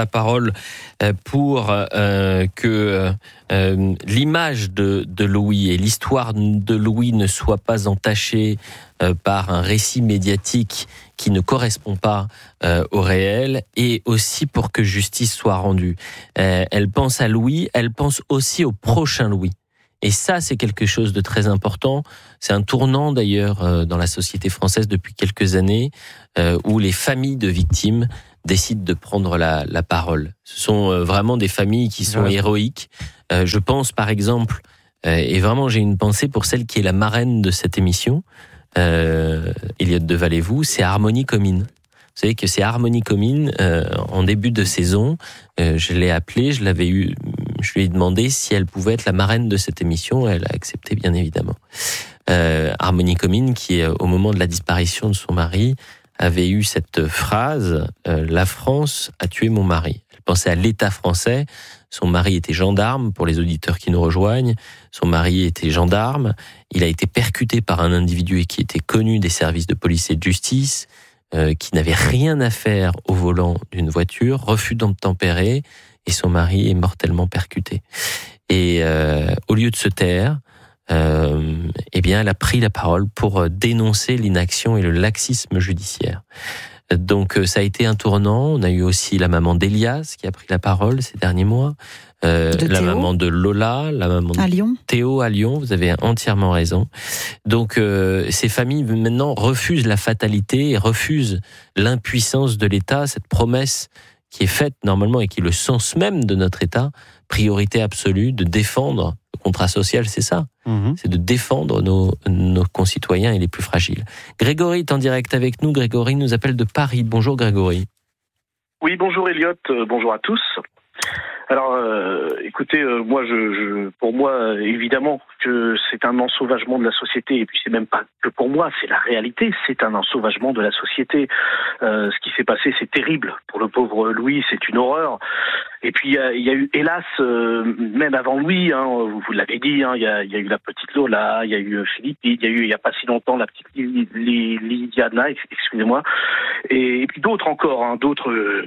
pour que l'image de Louis et l'histoire de Louis ne soit pas entachée par un récit médiatique qui ne correspond pas au réel, et aussi pour que justice soit rendue. Elle pense à Louis, elle pense aussi au prochain Louis. Et ça, c'est quelque chose de très important. C'est un tournant d'ailleurs dans la société française depuis quelques années, où les familles de victimes décident de prendre la parole. Ce sont vraiment des familles qui sont héroïques. Je pense par exemple, et vraiment j'ai une pensée pour celle qui est la marraine de cette émission, Elliott Deval et vous, c'est Harmonie Comines. Vous savez que c'est Harmonie Comines, en début de saison, je l'ai appelée, je lui ai demandé si elle pouvait être la marraine de cette émission. Elle a accepté, bien évidemment. Harmonie Comines, qui, au moment de la disparition de son mari, avait eu cette phrase « La France a tué mon mari ». Elle pensait à l'État français. Son mari était gendarme, pour les auditeurs qui nous rejoignent. Son mari était gendarme. Il a été percuté par un individu qui était connu des services de police et de justice, qui n'avait rien à faire au volant d'une voiture, refus d'obtempérer, et son mari est mortellement percuté. Et au lieu de se taire, eh bien, elle a pris la parole pour dénoncer l'inaction et le laxisme judiciaire. Donc ça a été un tournant. On a eu aussi la maman d'Elias qui a pris la parole ces derniers mois, la maman de Lola, la maman de Théo à Lyon. Vous avez entièrement raison. Donc ces familles maintenant refusent la fatalité et refusent l'impuissance de l'État, cette promesse qui est faite normalement et qui est le sens même de notre État, priorité absolue de défendre le contrat social, c'est ça. C'est de défendre nos concitoyens et les plus fragiles. Grégory est en direct avec nous. Grégory nous appelle de Paris. Bonjour Grégory. Oui, bonjour Elliott, bonjour à tous. Alors, écoutez, moi, pour moi, évidemment que c'est un ensauvagement de la société, et puis c'est même pas que pour moi, c'est la réalité, c'est un ensauvagement de la société. Ce qui s'est passé, c'est terrible. Pour le pauvre Louis, c'est une horreur. Et puis, il y a eu, hélas, même avant Louis, vous l'avez dit, il y a eu la petite Lola, il y a eu Philippe, il y a eu, il y a pas si longtemps, la petite Lydiana, excusez-moi, et puis d'autres encore, d'autres...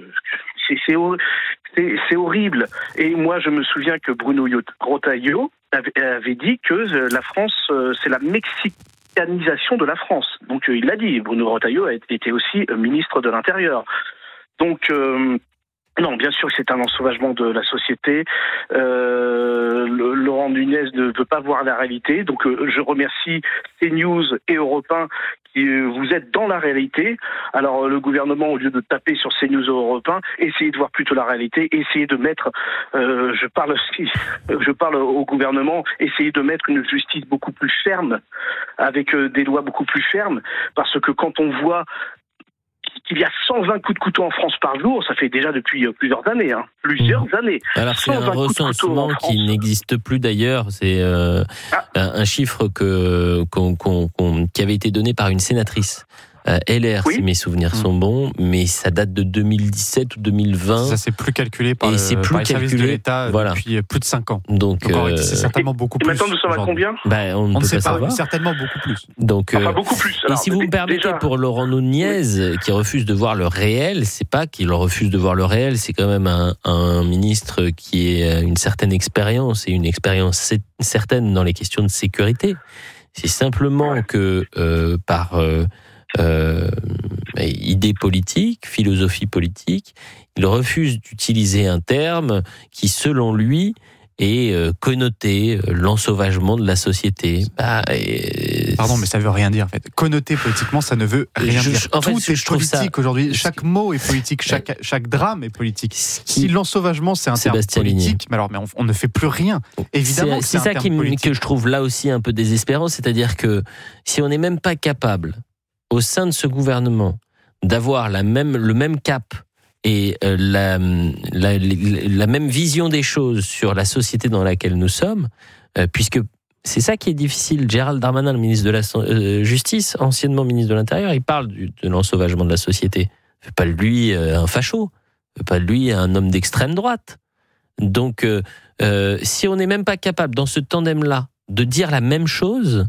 C'est horrible. Et moi, je me souviens que Bruno Retailleau avait dit que la France, c'est la mexicanisation de la France. Donc, il l'a dit. Bruno Retailleau était aussi ministre de l'Intérieur. Donc, non, bien sûr que c'est un ensauvagement de la société. Laurent Nunez ne veut pas voir la réalité. Donc, je remercie CNews et Europe 1 qui vous êtes dans la réalité. Alors, le gouvernement, au lieu de taper sur CNews et Europe 1, essayez de voir plutôt la réalité. Essayez de mettre, je parle au gouvernement, essayez de mettre une justice beaucoup plus ferme, avec des lois beaucoup plus fermes, parce que quand on voit qu'il y a 120 coups de couteau en France par jour, ça fait déjà depuis plusieurs années. Alors c'est un recensement qui n'existe plus d'ailleurs, c'est un chiffre qui avait été donné par une sénatrice. LR, si mes souvenirs sont bons, mais ça date de 2017 ou 2020. Ça s'est plus calculé par les services de l'État depuis plus de 5 ans. Donc c'est certainement beaucoup plus. Maintenant, nous sommes à combien ? On ne sait pas, certainement beaucoup plus. Donc, beaucoup plus. Alors, et si vous me permettez, pour Laurent Nunez, qui refuse de voir le réel, c'est pas qu'il refuse de voir le réel, c'est quand même un ministre qui a une certaine expérience, et une expérience certaine dans les questions de sécurité. C'est simplement que par idée politique, philosophie politique, il refuse d'utiliser un terme qui, selon lui, et connoter l'ensauvagement de la société. Pardon, mais ça veut rien dire en fait. Connoter politiquement, ça ne veut rien dire. En fait, tout est politique aujourd'hui. Chaque mot est politique. Chaque drame est politique. Si l'ensauvagement c'est un terme politique, mais on ne fait plus rien. Évidemment, c'est ça que je trouve là aussi un peu désespérant, c'est-à-dire que si on n'est même pas capable au sein de ce gouvernement d'avoir le même cap et la même vision des choses sur la société dans laquelle nous sommes, puisque c'est ça qui est difficile. Gérald Darmanin, le ministre de la Justice, anciennement ministre de l'Intérieur, il parle de l'ensauvagement de la société. Il ne fait pas de lui un facho, il ne fait pas de lui un homme d'extrême droite. Donc, si on n'est même pas capable, dans ce tandem-là, de dire la même chose,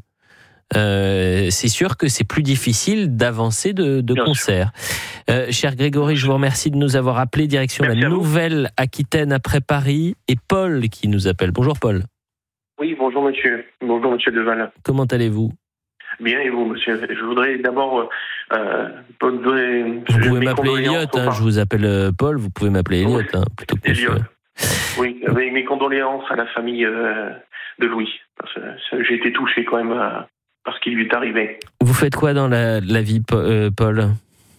c'est sûr que c'est plus difficile d'avancer de concert. Cher Grégory, je vous remercie de nous avoir appelé. Direction la Nouvelle-Aquitaine après Paris. Et Paul qui nous appelle. Bonjour Paul. Oui, bonjour monsieur. Bonjour monsieur Deval. Comment allez-vous ? Bien, et vous monsieur ? Je voudrais d'abord... vous pouvez m'appeler Elliot, je vous appelle Paul, vous pouvez m'appeler Elliot. Plutôt que Elliot. Oui, avec mes condoléances à la famille de Louis. Parce que j'ai été touché quand même par ce qui lui est arrivé. Vous faites quoi dans la vie, Paul ?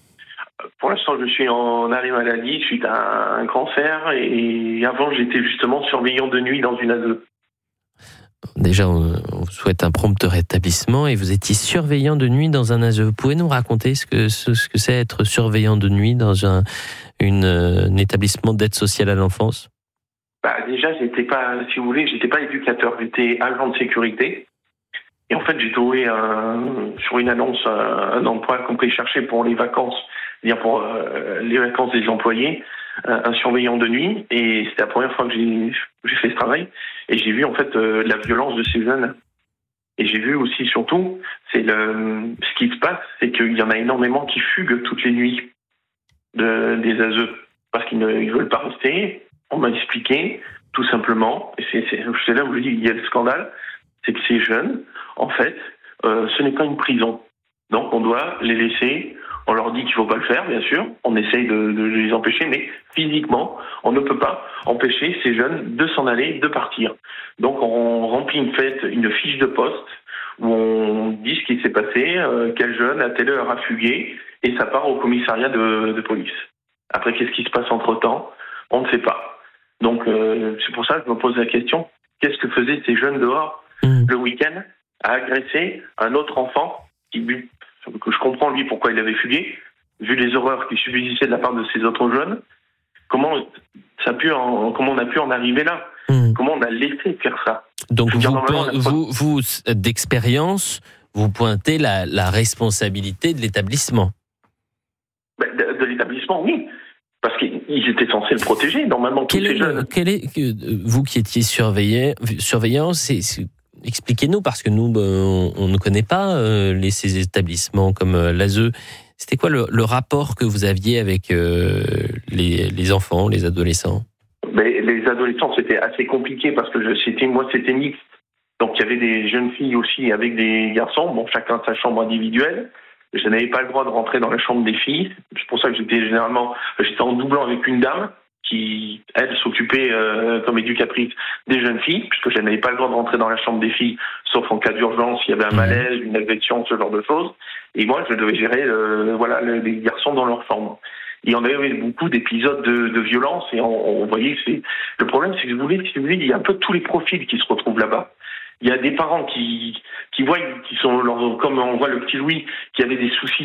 Pour l'instant, je suis en arrêt maladie suite à un cancer. Et avant, j'étais justement surveillant de nuit dans une ASE. Déjà, on vous souhaite un prompt rétablissement et vous étiez surveillant de nuit dans un ASE. Vous pouvez nous raconter ce que c'est être surveillant de nuit dans un établissement d'aide sociale à l'enfance ? Déjà, j'étais pas éducateur, j'étais agent de sécurité. Et en fait, j'ai trouvé sur une annonce un emploi qu'on peut chercher pour les vacances, c'est-à-dire pour les vacances des employés, un surveillant de nuit. Et c'était la première fois que j'ai fait ce travail. Et j'ai vu en fait la violence de ces jeunes. Et j'ai vu aussi, surtout, ce qui se passe, c'est qu'il y en a énormément qui fuguent toutes les nuits des ASE parce qu'ils ne veulent pas rester. On m'a expliqué, tout simplement, et c'est là où je dis il y a le scandale, c'est que ces jeunes, en fait, ce n'est pas une prison. Donc on doit les laisser, on leur dit qu'il ne faut pas le faire, bien sûr, on essaye de les empêcher, mais physiquement, on ne peut pas empêcher ces jeunes de s'en aller, de partir. Donc on remplit une fiche de poste où on dit ce qui s'est passé, quel jeune à telle heure a fugué, et ça part au commissariat de police. Après, qu'est-ce qui se passe entre-temps ? On ne sait pas. Donc, c'est pour ça que je me pose la question, qu'est-ce que faisaient ces jeunes dehors le week-end à agresser un autre enfant que je comprends, lui, pourquoi il avait fugué, vu les horreurs qui subsistaient de la part de ces autres jeunes. Comment on a pu en arriver là ? Comment on a laissé faire ça ? Donc, vous d'expérience, vous pointez la responsabilité de l'établissement. De l'établissement, oui. Parce qu'ils étaient censés le protéger, normalement, tous ces jeunes. Vous qui étiez surveillant, expliquez-nous, parce que nous, on ne connaît pas ces établissements comme l'ASE. C'était quoi le rapport que vous aviez avec les enfants, les adolescents ? Mais les adolescents, c'était assez compliqué parce que c'était mixte. Donc il y avait des jeunes filles aussi avec des garçons, chacun sa chambre individuelle. Je n'avais pas le droit de rentrer dans la chambre des filles. C'est pour ça que j'étais en doublant avec une dame qui, elle, s'occupait comme éducatrice des jeunes filles, puisque je n'avais pas le droit de rentrer dans la chambre des filles, sauf en cas d'urgence, s'il y avait un malaise, une agression, ce genre de choses. Et moi, je devais gérer les garçons dans leur chambre. Et on avait beaucoup d'épisodes de violence, et on voyait que le problème, c'est que il y a un peu tous les profils qui se retrouvent là-bas. Il y a des parents qui voient, comme on voit le petit Louis, qui avait des soucis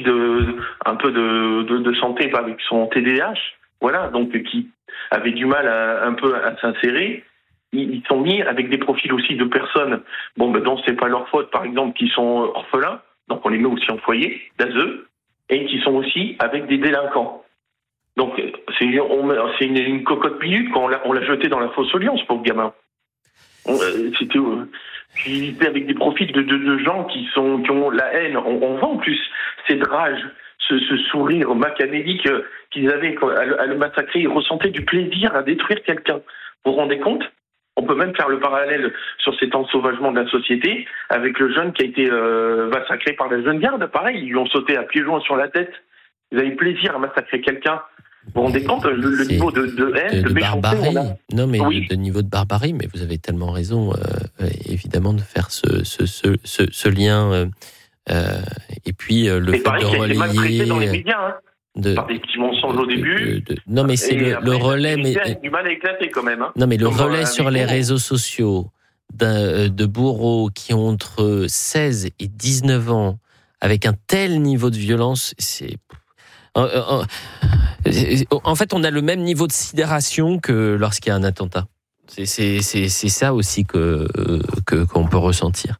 de santé avec son TDAH, voilà, donc qui avait du mal un peu à s'insérer. Ils sont mis avec des profils aussi de personnes, dont c'est pas leur faute, par exemple, qui sont orphelins, donc on les met aussi en foyer d'ASE, et qui sont aussi avec des délinquants. Donc c'est une cocotte minute quand on l'a jeté dans la fosse aux lions, ce pauvre gamin. C'était puis avec des profils de gens qui ont la haine. On voit en plus cette rage, ce sourire machiavélique qu'ils avaient à le massacrer. Ils ressentaient du plaisir à détruire quelqu'un. Vous vous rendez compte ? On peut même faire le parallèle sur cet ensauvagement de la société avec le jeune qui a été massacré par la jeune garde. Pareil, ils lui ont sauté à pieds joints sur la tête. Ils avaient plaisir à massacrer quelqu'un. Vous vous rendez compte le niveau de haine, de barbarie. Non, mais oui. de niveau de barbarie, mais vous avez tellement raison, évidemment, de faire ce lien. Et puis le fait de relayer. Maltraité dans les médias, par des petits mensonges au début. Non, mais c'est le relais. Mais du mal à éclater quand même. Non, mais le relais sur les réseaux sociaux de bourreaux qui ont entre 16 et 19 ans, avec un tel niveau de violence, c'est. En fait, on a le même niveau de sidération que lorsqu'il y a un attentat. C'est ça aussi qu'on peut ressentir.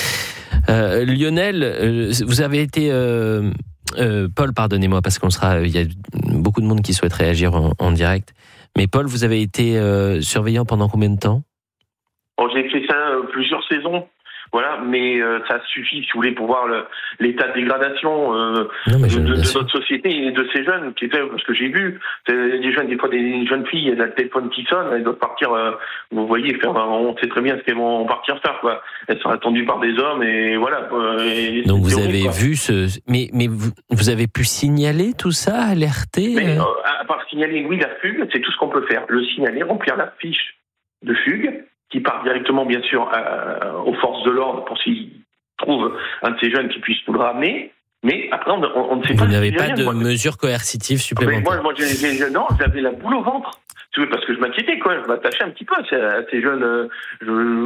Lionel, vous avez été Paul, pardonnez-moi parce il y a beaucoup de monde qui souhaite réagir en direct. Mais Paul, vous avez été surveillant pendant combien de temps ? J'ai fait ça plusieurs saisons. Voilà, mais ça suffit, si vous voulez, pour voir l'état de dégradation de notre société et de ces jeunes qui étaient, parce que j'ai vu, des jeunes, des fois des jeunes filles, elles ont le téléphone qui sonne, elles doivent partir, vous voyez, on sait très bien ce qu'elles vont partir faire, quoi. Elles sont attendues par des hommes et voilà. Et donc vous avez vu mais vous avez pu signaler tout ça, alerter Mais à part signaler, oui, la fugue, c'est tout ce qu'on peut faire. Le signaler, remplir la fiche de fugue, qui part directement, bien sûr, aux forces de l'ordre pour s'ils trouvent un de ces jeunes qui puisse nous le ramener. Mais après, on ne sait pas. Vous n'avez pas de mesures coercitives supplémentaires. Moi, non, j'avais la boule au ventre. Parce que je m'inquiétais, quoi. Je m'attachais un petit peu à ces jeunes.